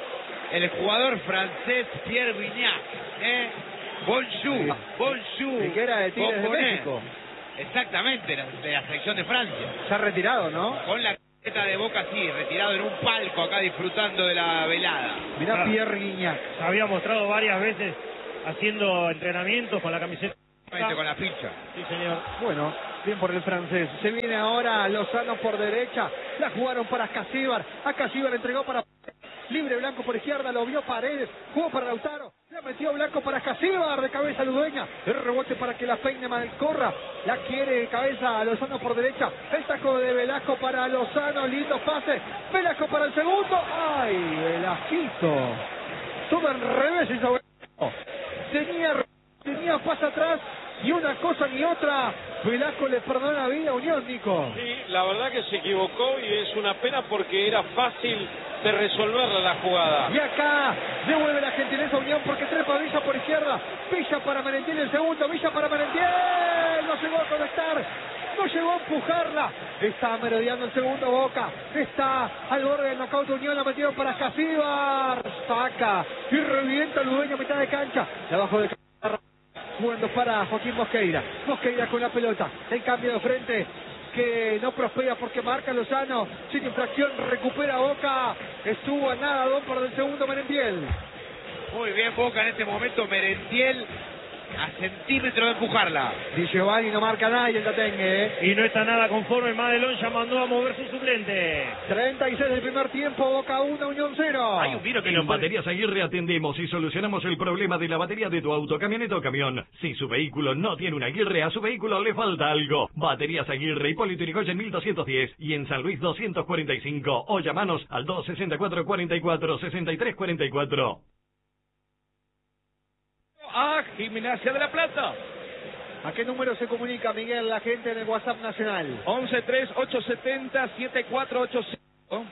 El jugador francés Pierre Vignac. ¿eh? Bonjour, bonjour. El que era de Tigres de Bombonet. México. Exactamente, la- de la selección de Francia. Se ha retirado, ¿no? Con la camiseta de Boca, sí, retirado en un palco acá disfrutando de la velada. Mirá Ah. Pierre Guignac. Se había mostrado varias veces haciendo entrenamientos con la camiseta. Con la pincha. Sí, señor. Bueno, bien por el francés. Se viene ahora Lozano por derecha. La jugaron para Casíbar. A Casíbar entregó para libre Blanco por izquierda. Lo vio Paredes. Jugó para Lautaro. La metió Blanco para Casíbar. De cabeza Ludueña. El rebote para que la peine Malcorra. La quiere de cabeza a Lozano por derecha. El taco de Velasco para Lozano. Lindo pase. Velasco para el segundo. ¡Ay, Velasquito! Todo al revés hizo Velasco. Tenía, tenía pase atrás. Y una cosa ni otra. Velasco le perdona la vida a Unión, Nico. Sí, la verdad que se equivocó y es una pena porque era fácil de resolverla la jugada. Y acá devuelve la gentileza a Unión porque trepa Villa por izquierda. Villa para Merentiel el segundo. Villa para Merentiel. No llegó a conectar. No llegó a empujarla. Está merodeando el segundo Boca. Está al borde del knockout de Unión. La metió para Casíbar. Saca y revienta Ludueño a mitad de cancha. De abajo de jugando para Joaquín Mosqueira. Mosqueira con la pelota. El cambio de frente que no prospera porque marca Lozano. Sin infracción recupera Boca. Estuvo a nada Don por el segundo Merentiel. Muy bien Boca en este momento. Merentiel a centímetro de empujarla. Di Giovanni no marca nada y el Tatengue. ¿eh? Y no está nada conforme. Madelón ya mandó a mover su suplente. treinta y seis del primer tiempo. Boca uno, Unión cero. Hay un viro que En no puede... Baterías Aguirre atendemos y solucionamos el problema de la batería de tu auto, camioneta o camión. Si su vehículo no tiene una Aguirre, a su vehículo le falta algo. Baterías Aguirre, Hipólito Yrigoyen mil doscientos diez y en San Luis doscientos cuarenta y cinco. O llamanos al dos sesenta y cuatro, cuarenta y cuatro, sesenta y tres cuarenta y cuatro. A Gimnasia de la Plata. ¿A qué número se comunica, Miguel, la gente en el WhatsApp nacional? once tres ocho siete cero siete cuatro ocho cinco.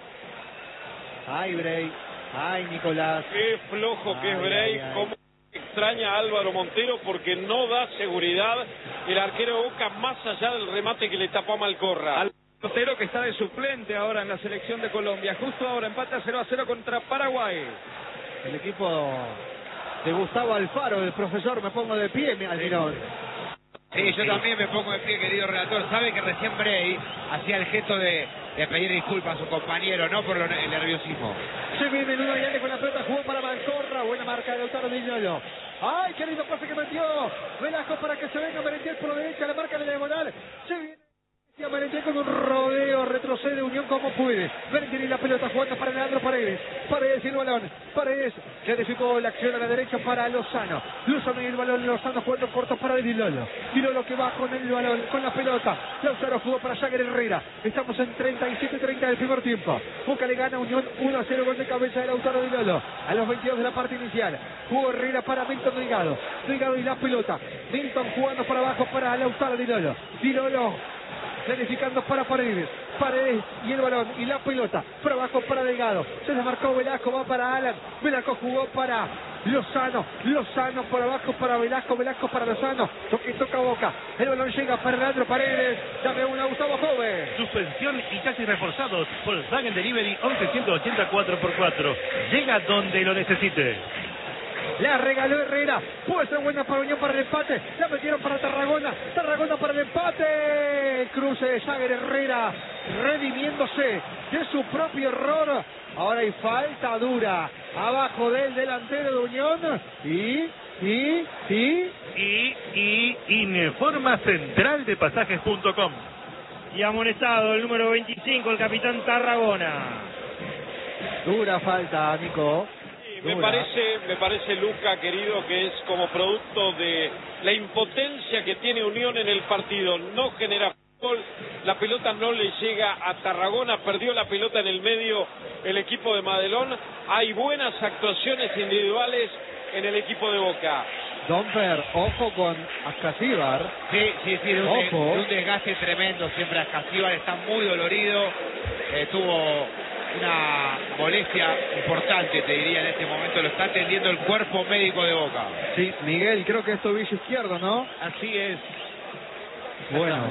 Ay, Bray. Ay, Nicolás. Qué flojo que es Ay, Bray, ay, ay. cómo extraña a Álvaro Montero porque no da seguridad el arquero de Boca más allá del remate que le tapó a Malcorra. Al portero que está de suplente ahora en la selección de Colombia. Justo ahora empata cero a cero contra Paraguay. El equipo de Gustavo Alfaro, el profesor, me pongo de pie, me Almirón. Sí, yo también me pongo de pie, querido relator. Sabe que recién Bray hacía el gesto de, de pedir disculpas a su compañero, no por lo- el nerviosismo. Se viene Ludo Ayale con la pelota, jugó para Malcorra, buena marca de Lautaro Di Giulio. ¡Ay, qué lindo pase que metió! Velasco para que se venga Merentiel por la derecha, la marca de diagonal. Se viene Merentiel con un rodeo, retrocede Unión como puede. Merentiel y la pelota jugando para Leandro Paredes. Paredes y el balón. Paredes clarificó la acción a la derecha para Lozano. Lozano y el balón, Lozano jugando corto para Di Lolo. Di Lolo que va con el balón, con la pelota. Lautaro jugó para Jagger Herrera. Estamos en treinta y siete treinta del primer tiempo. Boca le gana a Unión uno a cero, gol de cabeza de Lautaro Di Lolo. A los veintidós de la parte inicial. Jugó Herrera para Milton Delgado. Delgado y la pelota. Milton jugando para abajo para Lautaro Di Lolo. Di Lolo planificando para Paredes. Paredes y el balón y la pelota. Para abajo para Delgado. Se desmarcó Velasco, va para Alan. Velasco jugó para Lozano. Lozano por abajo para Velasco. Velasco para Lozano. Toque toca Boca. El balón llega para Leandro Paredes. Dame una Gustavo Joven. Suspensión y chasis reforzados. Volkswagen Delivery once ciento ochenta cuatro por cuatro. Llega donde lo necesite. La regaló Herrera. Puede ser buena para Unión para el empate. La metieron para Tarragona. Tarragona para el empate. El cruce de Jagger Herrera. Redimiéndose de su propio error. Ahora hay falta dura. Abajo del delantero de Unión. Y, y, y. Y, y, Informa central de pasajes punto com. Y amonestado el número veinticinco, el capitán Tarragona. Dura falta, Nico. Sí, Me parece, me parece, Luca, querido, que es como producto de la impotencia que tiene Unión en el partido. No genera fútbol, la pelota no le llega a Tarragona, perdió la pelota en el medio el equipo de Madelón. Hay buenas actuaciones individuales en el equipo de Boca. Domper, ojo con Ascasíbar. Sí, sí, sí, de un, de, Ojo. de un desgaste tremendo siempre. Ascasíbar está muy dolorido, eh, tuvo una molestia importante, te diría, en este momento. Lo está atendiendo el cuerpo médico de Boca. Sí, Miguel, creo que es tobillo izquierdo, ¿no? Así es. Bueno,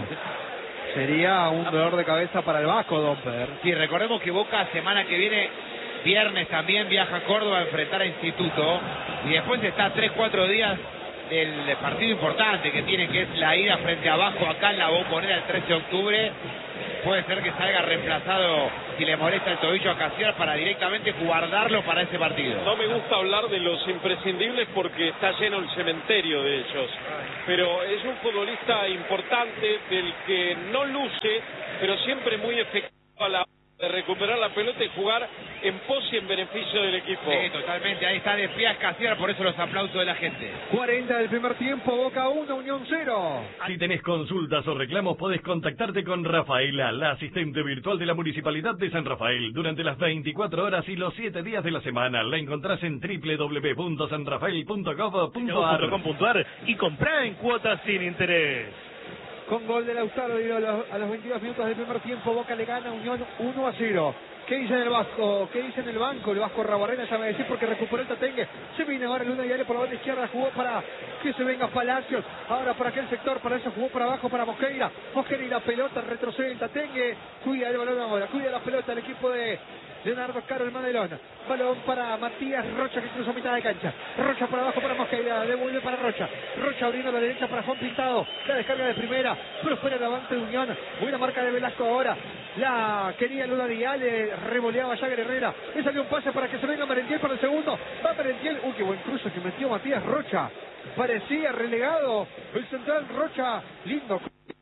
sería un dolor de cabeza para el Vasco, Domper. Sí, recordemos que Boca semana que viene, viernes también, viaja a Córdoba a enfrentar a Instituto, y después está tres, cuatro días del partido importante que tiene, que es la ida frente a Vasco acá en la Bombonera el trece de octubre. Puede ser que salga reemplazado, si le molesta el tobillo a Casiar, para directamente guardarlo para ese partido. No me gusta hablar de los imprescindibles porque está lleno el cementerio de ellos, pero es un futbolista importante del que no luce, pero siempre muy efectivo a la hora de recuperar la pelota y jugar en pos y en beneficio del equipo. Sí, totalmente, ahí está de pie a Casiar, por eso los aplausos de la gente. cuarenta del primer tiempo, Boca uno, Unión cero. Si tenés consultas o reclamos, podés contactarte con Rafaela, la asistente virtual de la Municipalidad de San Rafael, durante las veinticuatro horas y los siete días de la semana. La encontrás en w w w punto san rafael punto gov punto a r y comprá en cuotas sin interés. Con gol de Lautaro a los, a los veintidós minutos del primer tiempo, Boca le gana a Unión uno a cero. ¿Qué dice en el Vasco? ¿Qué dice en el banco? El Vasco Rabarrena, ya me decir, porque recuperó el Tatengue. Se viene ahora Luna Diario por la banda izquierda, jugó para que se venga Palacios. Ahora para aquel sector, para eso jugó para abajo para Mosqueira. Mosqueira y la pelota, retrocede el Tatengue. Cuida el balón ahora, cuida la pelota el equipo de Leonardo Caro, el Madelón. Balón para Matías Rocha, que cruzó mitad de cancha. Rocha para abajo para Mosqueira, devuelve para Rocha. Rocha abriendo a la derecha para Juan Pintado. La descarga de primera, pero fuera el avance de Unión. Buena marca de Velasco ahora. La quería Luna Diale, revoleaba Jagger Herrera. Le salió un pase para que se venga Merentiel para el segundo. Va Merentiel. Uy, qué buen cruce que metió Matías Rocha. Parecía relegado el central Rocha. Lindo.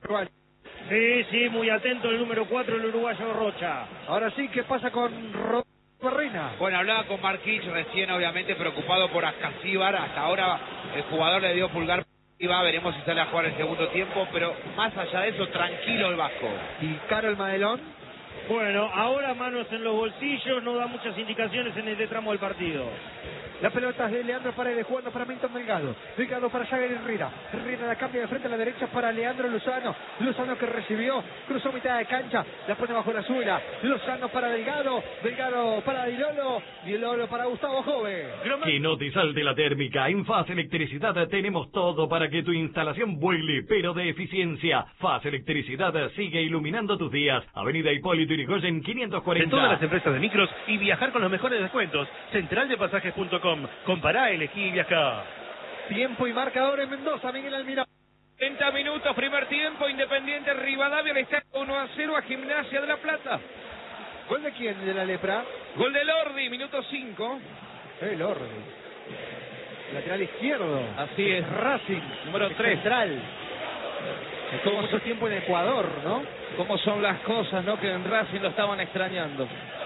Sí, sí, muy atento el número cuatro, el uruguayo Rocha. Ahora sí, ¿qué pasa con Rodríguez Barrena? Bueno, hablaba con Marquich recién, obviamente preocupado por Ascasíbar. Hasta ahora el jugador le dio pulgar y va, veremos si sale a jugar el segundo tiempo, pero más allá de eso, tranquilo el Vasco. ¿Y Caro el Madelón? Bueno, ahora manos en los bolsillos, no da muchas indicaciones en este tramo del partido. La pelota es de Leandro Paredes, jugando para Milton Delgado. Delgado para Jagger Herrera. Herrera la cambia de frente a la derecha para Leandro Lozano. Lozano que recibió, cruzó mitad de cancha, la pone bajo la suela. Lozano para Delgado. Delgado para Dilolo. Dilolo para Gustavo Jove. Que no te salte la térmica. En Faz Electricidad tenemos todo para que tu instalación vuele, pero de eficiencia. Faz Electricidad sigue iluminando tus días. Avenida Hipólito Yrigoyen quinientos cuarenta. En todas las empresas de micros y viajar con los mejores descuentos. central de pasajes punto com. Compará, elegí y viajá. Tiempo y marcador en Mendoza, Miguel Almirón. treinta minutos, primer tiempo, Independiente Rivadavia le está uno a cero a Gimnasia de La Plata. ¿Gol de quién? ¿De la Lepra? Gol de Lordi, minuto cinco. El Ordi. Lateral izquierdo. Así es. Racing. Número tres. Central. Estuvo mucho tiempo en Ecuador, ¿no? Cómo son las cosas, ¿no? Que en Racing lo estaban extrañando.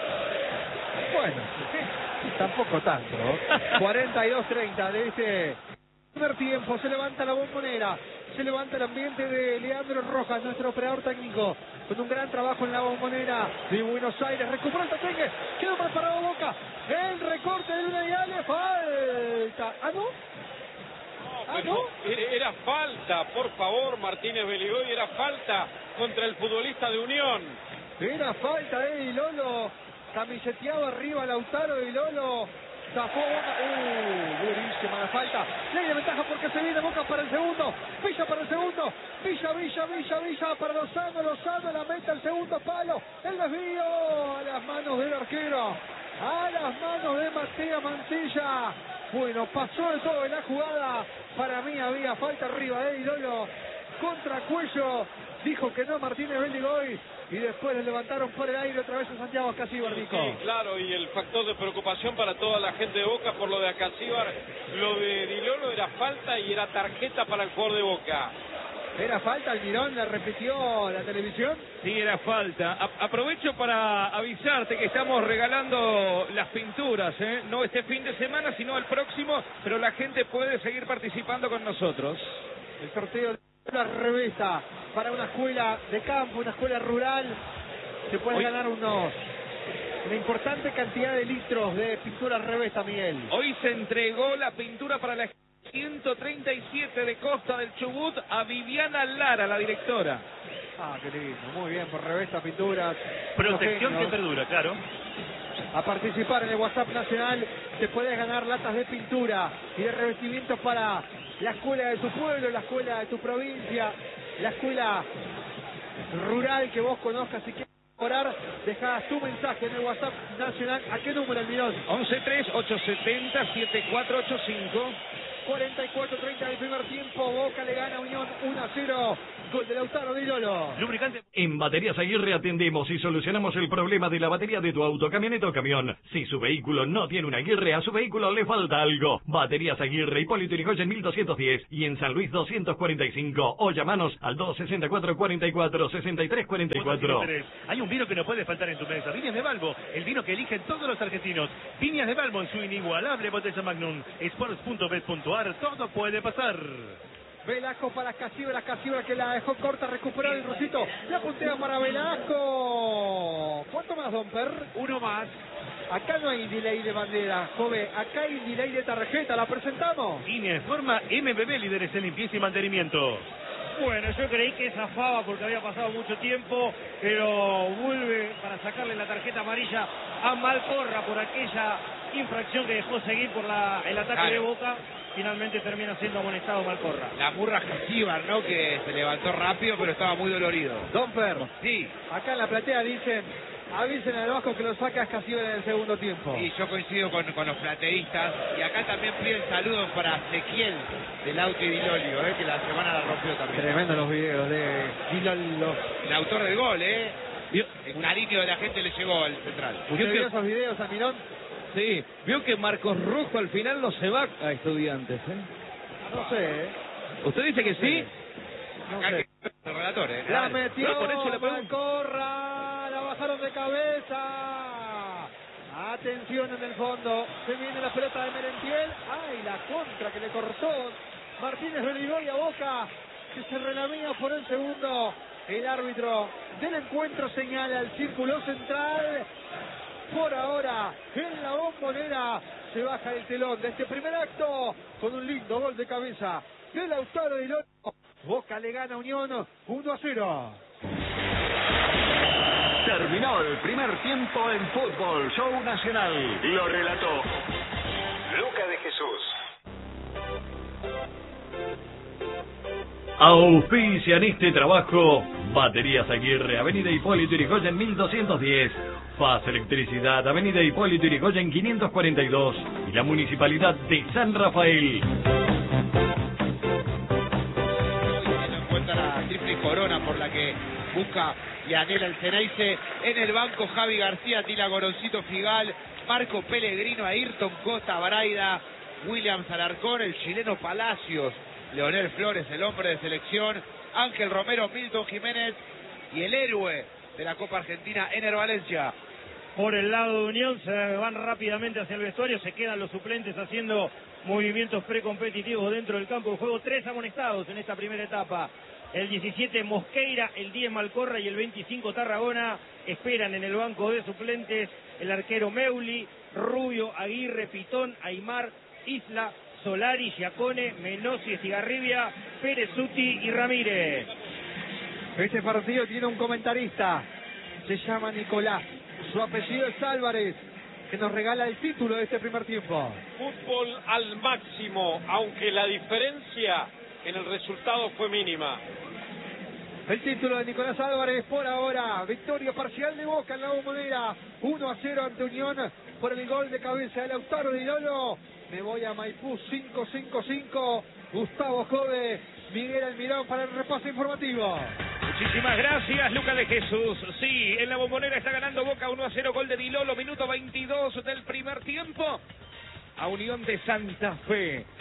Bueno, tampoco tanto. cuarenta y dos treinta de este primer tiempo. Se levanta la Bombonera. Se levanta el ambiente de Leandro Rojas, nuestro operador técnico, con un gran trabajo en la Bombonera de Buenos Aires. Recupera el Tatengue. Quedó preparado Boca. El recorte de Luna Diale. Falta. ¿Ah, no? Ah, ¿no? Era, era falta, por favor, Martínez Beligoy, era falta contra el futbolista de Unión. Era falta de Lolo. Camiseteado arriba Lautaro y Lolo. Zafó Boca. Uh, durísima la falta. Ley de ventaja porque se viene Boca para el segundo. Villa para el segundo. Villa, Villa, Villa, Villa para Lozano. Lozano la mete al segundo palo. El desvío a las manos del arquero. A las manos de Matías Mancilla. Bueno, pasó de todo en la jugada. Para mí había falta arriba de Lolo. Contra Cuello. Dijo que no Martínez Beligoy. Y después le levantaron por el aire otra vez a Santiago Ascasíbar, Nico. Sí, claro, y el factor de preocupación para toda la gente de Boca por lo de Ascasíbar. Lo de Dilolo era falta y era tarjeta para el jugador de Boca. ¿Era falta? Almirón la repitió la televisión. Sí, era falta. A aprovecho para avisarte que estamos regalando las pinturas, ¿eh? No este fin de semana, sino el próximo, pero la gente puede seguir participando con nosotros. El sorteo de la revista para una escuela de campo, una escuela rural. Se puede Hoy... ganar unos una importante cantidad de litros de pintura revista, Miguel. Hoy se entregó la pintura para la ciento treinta y siete de Costa del Chubut a Viviana Lara, la directora. Ah, qué lindo, muy bien, por revista, pinturas. Protección que perdura, claro. A participar en el WhatsApp nacional, te puedes ganar latas de pintura y de revestimientos para la escuela de tu pueblo, la escuela de tu provincia, la escuela rural que vos conozcas y quieras orar. Dejá tu mensaje en el WhatsApp nacional. ¿A qué número, Almirón? once tres ocho siete cero siete cuatro ocho cinco. cuarenta y cuatro treinta del primer tiempo. Boca le gana a Unión uno a cero. Gol de Lautaro Di Lolo. Lubricante. En Baterías Aguirre atendemos y solucionamos el problema de la batería de tu auto, camioneta o camión. Si su vehículo no tiene una Aguirre, a su vehículo le falta algo. Baterías Aguirre, Hipólito Yrigoyen mil doscientos diez y en San Luis doscientos cuarenta y cinco. O llamanos al dos sesenta y cuatro cuarenta y cuatro sesenta y tres cuarenta y cuatro. Hay un vino que no puede faltar en tu mesa. Viñas de Balbo, el vino que eligen todos los argentinos. Viñas de Balbo en su inigualable botella Magnum. Sports punto bet punto ar, todo puede pasar. Velasco para Casibra, Casibra que la dejó corta, recuperó el Rusito, la puntea para Velasco. ¿Cuánto más, Don Per? Uno más. Acá no hay delay de bandera, Jove, acá hay delay de tarjeta, ¿la presentamos? Línea Forma M B B, líderes en limpieza y mantenimiento. Bueno, yo creí que zafaba porque había pasado mucho tiempo, pero vuelve para sacarle la tarjeta amarilla a Malcorra por aquella infracción que dejó seguir por la, el ataque claro. de Boca. Finalmente termina siendo amonestado Malcorra. La murra Casíbar, ¿no? Que se levantó rápido, pero estaba muy dolorido. Don Per, Sí, acá en la platea dicen, avisen al Vasco que lo saca a Casibra en el segundo tiempo. y yo coincido con, con los plateístas. Y acá también piden saludos para Ezequiel del Auti Di Lolio, ¿eh? Que la semana la rompió también. Tremendo los videos de Dilolo. El autor del gol, ¿eh? El cariño de la gente le llegó al central. ¿Usted vio esos videos, Almirón? Sí, vio que Marcos Rojo al final no se va a Estudiantes, ¿eh? No sé, ¿eh? ¿Usted dice que sí? No Acá sé. que el relator, ¿eh? La metió, No, por eso le pregunto. Malcorra, la bajaron de cabeza. Atención en el fondo, se viene la pelota de Merentiel. Ay, la contra que le cortó Martínez Beligoi a Boca, que se relamía por el segundo. El árbitro del encuentro señala el círculo central. Por ahora, en la Bombonera se baja el telón de este primer acto con un lindo gol de cabeza de Lautaro Di Lolo. Boca le gana a Unión uno a cero. Terminó el primer tiempo en Fútbol Show Nacional. Lo relató Luca de Jesús. Auspician este trabajo Baterías Aguirre, Avenida Hipólito Yrigoyen mil doscientos diez. Faz Electricidad, Avenida Hipólito Yrigoyen quinientos cuarenta y dos. Y la Municipalidad de San Rafael. Teniendo en cuenta la triple corona por la que busca y anhela el Ceneice. En el banco Javi García, Tila Goroncito Figal, Marco Pellegrino, Ayrton Costa, Braida, Williams Alarcón, el chileno Palacios, Leonel Flores, el hombre de selección, Ángel Romero, Milton Jiménez y el héroe de la Copa Argentina, Ener Valencia. Por el lado de Unión se van rápidamente hacia el vestuario, se quedan los suplentes haciendo movimientos precompetitivos dentro del campo de juego. Tres amonestados en esta primera etapa. El diecisiete Mosqueira, el diez Malcorra y el veinticinco Tarragona. Esperan en el banco de suplentes el arquero Meuli, Rubio, Aguirre, Pitón, Aymar, Isla, Solari, Giacone, Menossi, Estigarribia, Perezuti y Ramírez. Este partido tiene un comentarista, se llama Nicolás, su apellido es Álvarez, que nos regala el título de este primer tiempo. Fútbol al máximo, aunque la diferencia en el resultado fue mínima. El título de Nicolás Álvarez por ahora, victoria parcial de Boca en la Bombonera, uno a cero ante Unión por el gol de cabeza de Lautaro Di Lolo. Me voy a Maipú cinco cinco cinco, Gustavo Jove, Miguel Almirón para el repaso informativo. Muchísimas gracias, Luca de Jesús. Sí, en la Bombonera está ganando Boca uno a cero, gol de Di Lolo, minuto veintidós del primer tiempo. A Unión de Santa Fe.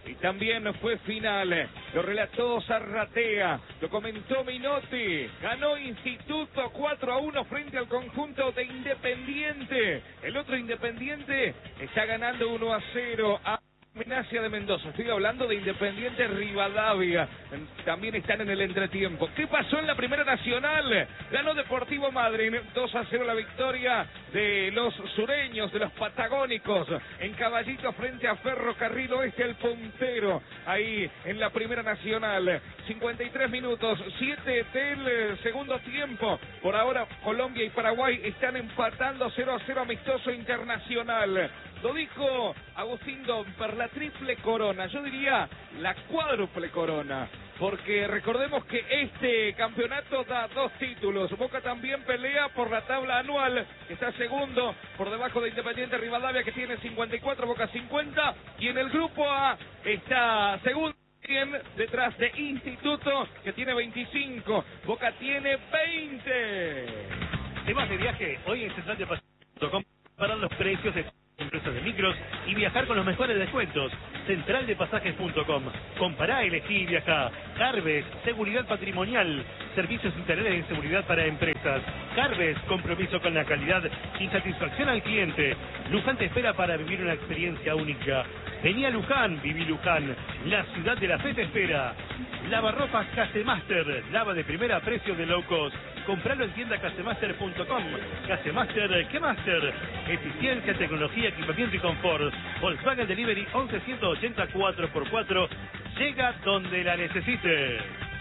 y también fue final. Lo relató Zarratea, lo comentó Minotti. Ganó Instituto cuatro a uno frente al conjunto de Independiente. El otro Independiente está ganando uno a cero a Gimnasia de Mendoza. Estoy hablando de Independiente Rivadavia. También están en el entretiempo. ¿Qué pasó en la Primera Nacional? Ganó Deportivo Madryn dos a cero la victoria de los sureños, de los patagónicos. En Caballito frente a Ferrocarril Oeste, el puntero. Ahí en la Primera Nacional. cincuenta y tres minutos, siete del segundo tiempo. Por ahora Colombia y Paraguay están empatando cero a cero amistoso internacional. Lo dijo Agustín Domper, la triple corona, yo diría la cuádruple corona, porque recordemos que este campeonato da dos títulos. Boca también pelea por la tabla anual, está segundo por debajo de Independiente Rivadavia, que tiene cincuenta y cuatro, Boca cincuenta, y en el grupo A está segundo detrás de Instituto, que tiene veinticinco, Boca tiene veinte. Temas de viaje, hoy en central de pasajeros punto com para los precios de empresas de micros y viajar con los mejores descuentos. central de pasajes punto com. Compará, elegí y viajá. Carves, seguridad patrimonial, servicios integrales de seguridad para empresas. Carves, compromiso con la calidad y satisfacción al cliente. Luján te espera para vivir una experiencia única. Vení a Luján, viví Luján, la ciudad de la fe te espera. Lavarropas Casemaster, lava de primera a precio de low cost. Compralo en tienda casemaster punto com. Casemaster, ¿qué master? Eficiencia, tecnología, equipamiento y confort. Volkswagen Delivery once ciento ochenta cuatro por cuatro. Llega donde la necesite.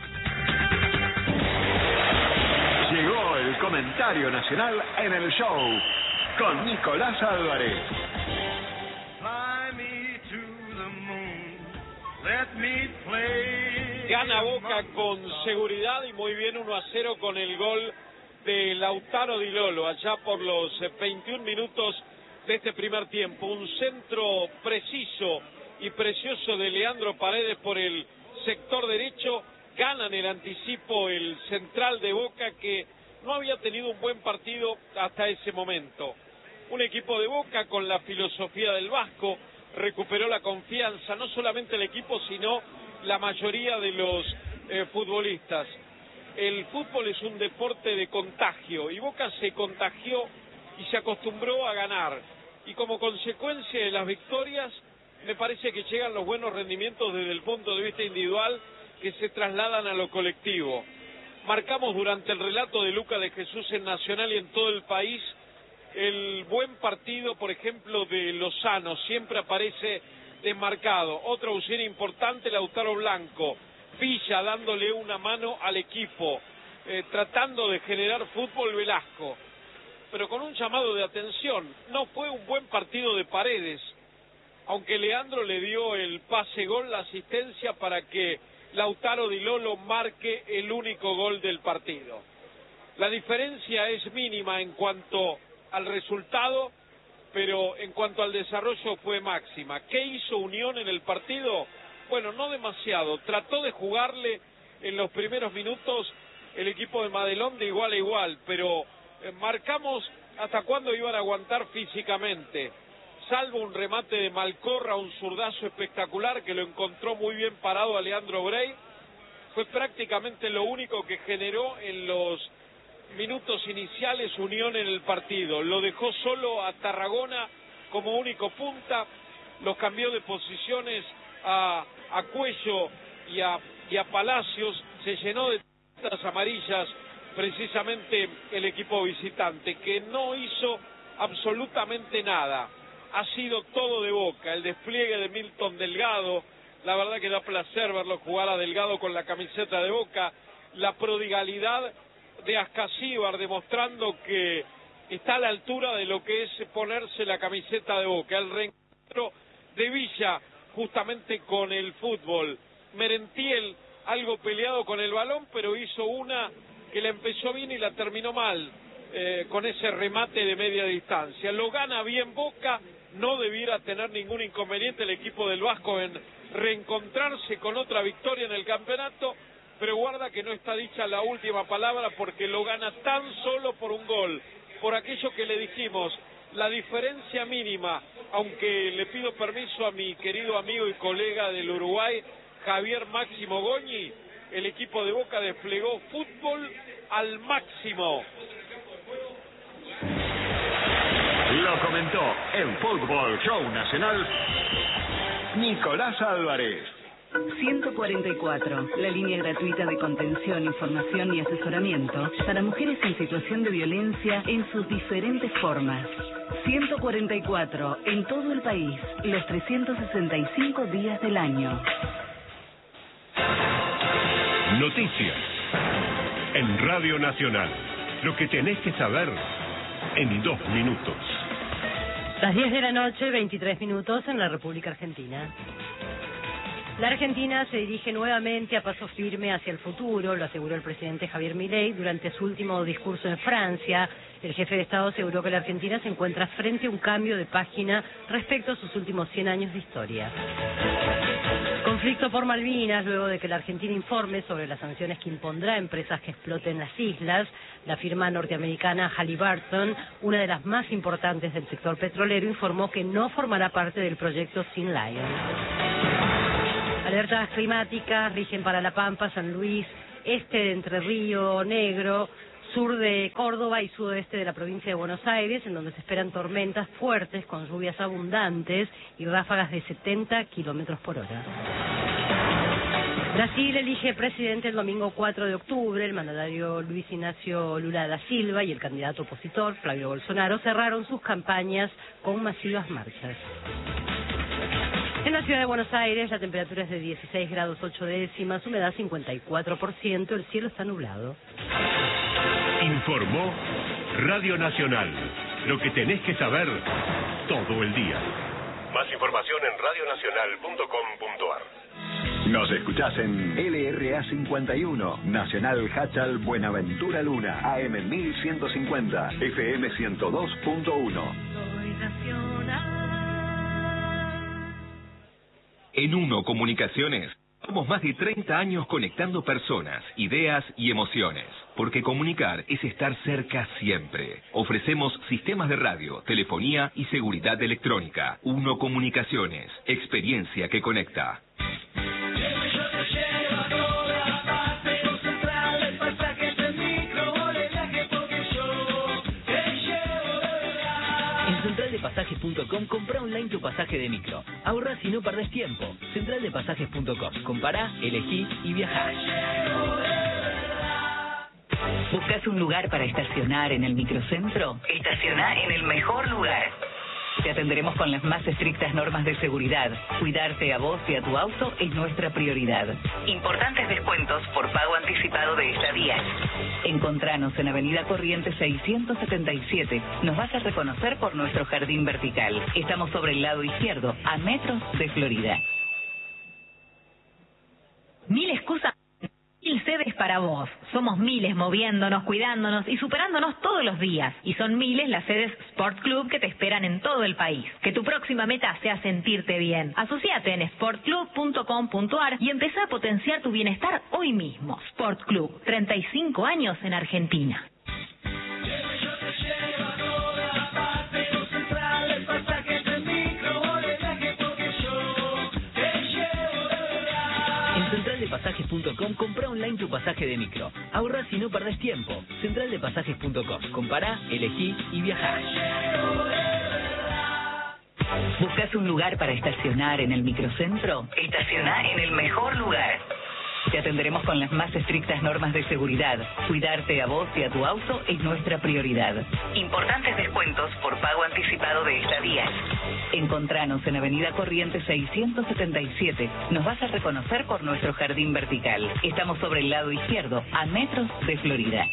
Llegó el comentario nacional en el show con Nicolás Álvarez. Gana Boca con seguridad y muy bien, uno a cero con el gol de Lautaro Di Lolo allá por los veintiún minutos de este primer tiempo. Un centro preciso y precioso de Leandro Paredes por el sector derecho. Ganan el anticipo el central de Boca, que no había tenido un buen partido hasta ese momento. Un equipo de Boca con la filosofía del Vasco, recuperó la confianza, no solamente el equipo, sino la mayoría de los eh, futbolistas. El fútbol es un deporte de contagio y Boca se contagió y se acostumbró a ganar. Y como consecuencia de las victorias, me parece que llegan los buenos rendimientos desde el punto de vista individual que se trasladan a lo colectivo. Marcamos durante el relato de Luca de Jesús en Nacional y en todo el país el buen partido, por ejemplo, de Lozano, siempre aparece desmarcado. Otra opción importante, Lautaro Blanco. Villa dándole una mano al equipo, eh, tratando de generar fútbol Velasco. Pero con un llamado de atención, no fue un buen partido de Paredes, aunque Leandro le dio el pase gol, la asistencia para que Lautaro Di Lolo marque el único gol del partido. La diferencia es mínima en cuanto al resultado, pero en cuanto al desarrollo fue máxima. ¿Qué hizo Unión en el partido? Bueno, no demasiado. Trató de jugarle en los primeros minutos el equipo de Madelón de igual a igual, pero eh, marcamos hasta cuándo iban a aguantar físicamente. Salvo un remate de Malcorra, un zurdazo espectacular que lo encontró muy bien parado a Leandro Brey, fue prácticamente lo único que generó en los minutos iniciales Unión en el partido. Lo dejó solo a Tarragona como único punta, los cambió de posiciones a, a Cuello y a, y a Palacios, se llenó de tarjetas amarillas precisamente el equipo visitante, que no hizo absolutamente nada. Ha sido todo de Boca, el despliegue de Milton Delgado, la verdad que da placer verlo jugar a Delgado con la camiseta de Boca, la prodigalidad de Ascasíbar demostrando que está a la altura de lo que es ponerse la camiseta de Boca, el reencuentro de Villa justamente con el fútbol. Merentiel algo peleado con el balón, pero hizo una que la empezó bien y la terminó mal, eh, con ese remate de media distancia. Lo gana bien Boca, no debiera tener ningún inconveniente el equipo del Vasco en reencontrarse con otra victoria en el campeonato, pero guarda que no está dicha la última palabra porque lo gana tan solo por un gol, por aquello que le dijimos, la diferencia mínima, aunque le pido permiso a mi querido amigo y colega del Uruguay, Javier Máximo Goñi, el equipo de Boca desplegó fútbol al máximo. Lo comentó en Fútbol Show Nacional Nicolás Álvarez. ciento cuarenta y cuatro, la línea gratuita de contención, información y asesoramiento para mujeres en situación de violencia en sus diferentes formas. ciento cuarenta y cuatro, en todo el país, los trescientos sesenta y cinco días del año. Noticias en Radio Nacional. Lo que tenés que saber en dos minutos. Las diez de la noche, veintitrés minutos en la República Argentina. La Argentina se dirige nuevamente a paso firme hacia el futuro, lo aseguró el presidente Javier Milei durante su último discurso en Francia. El jefe de Estado aseguró que la Argentina se encuentra frente a un cambio de página respecto a sus últimos cien años de historia. Conflicto por Malvinas, luego de que la Argentina informe sobre las sanciones que impondrá a empresas que exploten las islas. La firma norteamericana Halliburton, una de las más importantes del sector petrolero, informó que no formará parte del proyecto Sea Lion. Alertas climáticas rigen para La Pampa, San Luis, este de Entre Río Negro, sur de Córdoba y sudoeste de la provincia de Buenos Aires, en donde se esperan tormentas fuertes con lluvias abundantes y ráfagas de setenta kilómetros por hora. Brasil elige presidente el domingo cuatro de octubre. El mandatario Luis Ignacio Lula da Silva y el candidato opositor Flavio Bolsonaro cerraron sus campañas con masivas marchas. En la ciudad de Buenos Aires la temperatura es de dieciséis grados ocho décimas, humedad cincuenta y cuatro por ciento, el cielo está nublado. Informó Radio Nacional. Lo que tenés que saber todo el día. Más información en radio nacional punto com punto a r. Nos escuchás en L R A cincuenta y uno, Nacional Hachal Buenaventura Luna, A M mil ciento cincuenta, F M ciento dos punto uno. Soy nacional. En Uno Comunicaciones, somos más de treinta años conectando personas, ideas y emociones. Porque comunicar es estar cerca siempre. Ofrecemos sistemas de radio, telefonía y seguridad electrónica. Uno Comunicaciones, experiencia que conecta. central de pasajes punto com, compra online tu pasaje de micro. Ahorra si no perdés tiempo. central de pasajes punto com. Compará, elegí y viajá. ¿Buscas un lugar para estacionar en el microcentro? Estacioná en el mejor lugar. Te atenderemos con las más estrictas normas de seguridad. Cuidarte a vos y a tu auto es nuestra prioridad. Importantes descuentos por pago anticipado de estadías. Encontranos en Avenida Corrientes seiscientos setenta y siete. Nos vas a reconocer por nuestro jardín vertical. Estamos sobre el lado izquierdo, a metros de Florida. Mil excusas, mil sedes para vos. Somos miles moviéndonos, cuidándonos y superándonos todos los días. Y son miles las sedes Sport Club que te esperan en todo el país. Que tu próxima meta sea sentirte bien. Asociate en sport club punto com punto a r y empezá a potenciar tu bienestar hoy mismo. Sport Club, treinta y cinco años en Argentina. central de pasajes punto com, compra online tu pasaje de micro. Ahorra si no perdés tiempo. central de pasajes punto com. Compará, elegí y viajá. ¿Buscas un lugar para estacionar en el microcentro? Estacioná en el mejor lugar. Te atenderemos con las más estrictas normas de seguridad. Cuidarte a vos y a tu auto es nuestra prioridad. Importantes descuentos por pago anticipado de estadías. Encontranos en Avenida Corrientes seiscientos setenta y siete. Nos vas a reconocer por nuestro jardín vertical. Estamos sobre el lado izquierdo, a metros de Florida.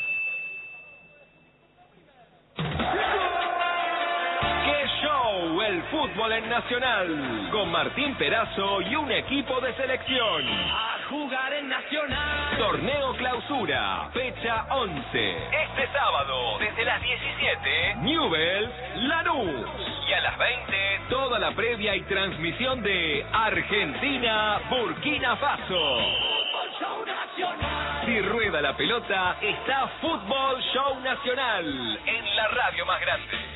El fútbol en Nacional, con Martín Perazo y un equipo de selección. A jugar en Nacional. Torneo Clausura, fecha once. Este sábado, desde las diecisiete, Newell's Lanús. Y a las veinte, toda la previa y transmisión de Argentina-Burkina Faso. Fútbol Show Nacional. Si rueda la pelota, está Fútbol Show Nacional, en la radio más grande.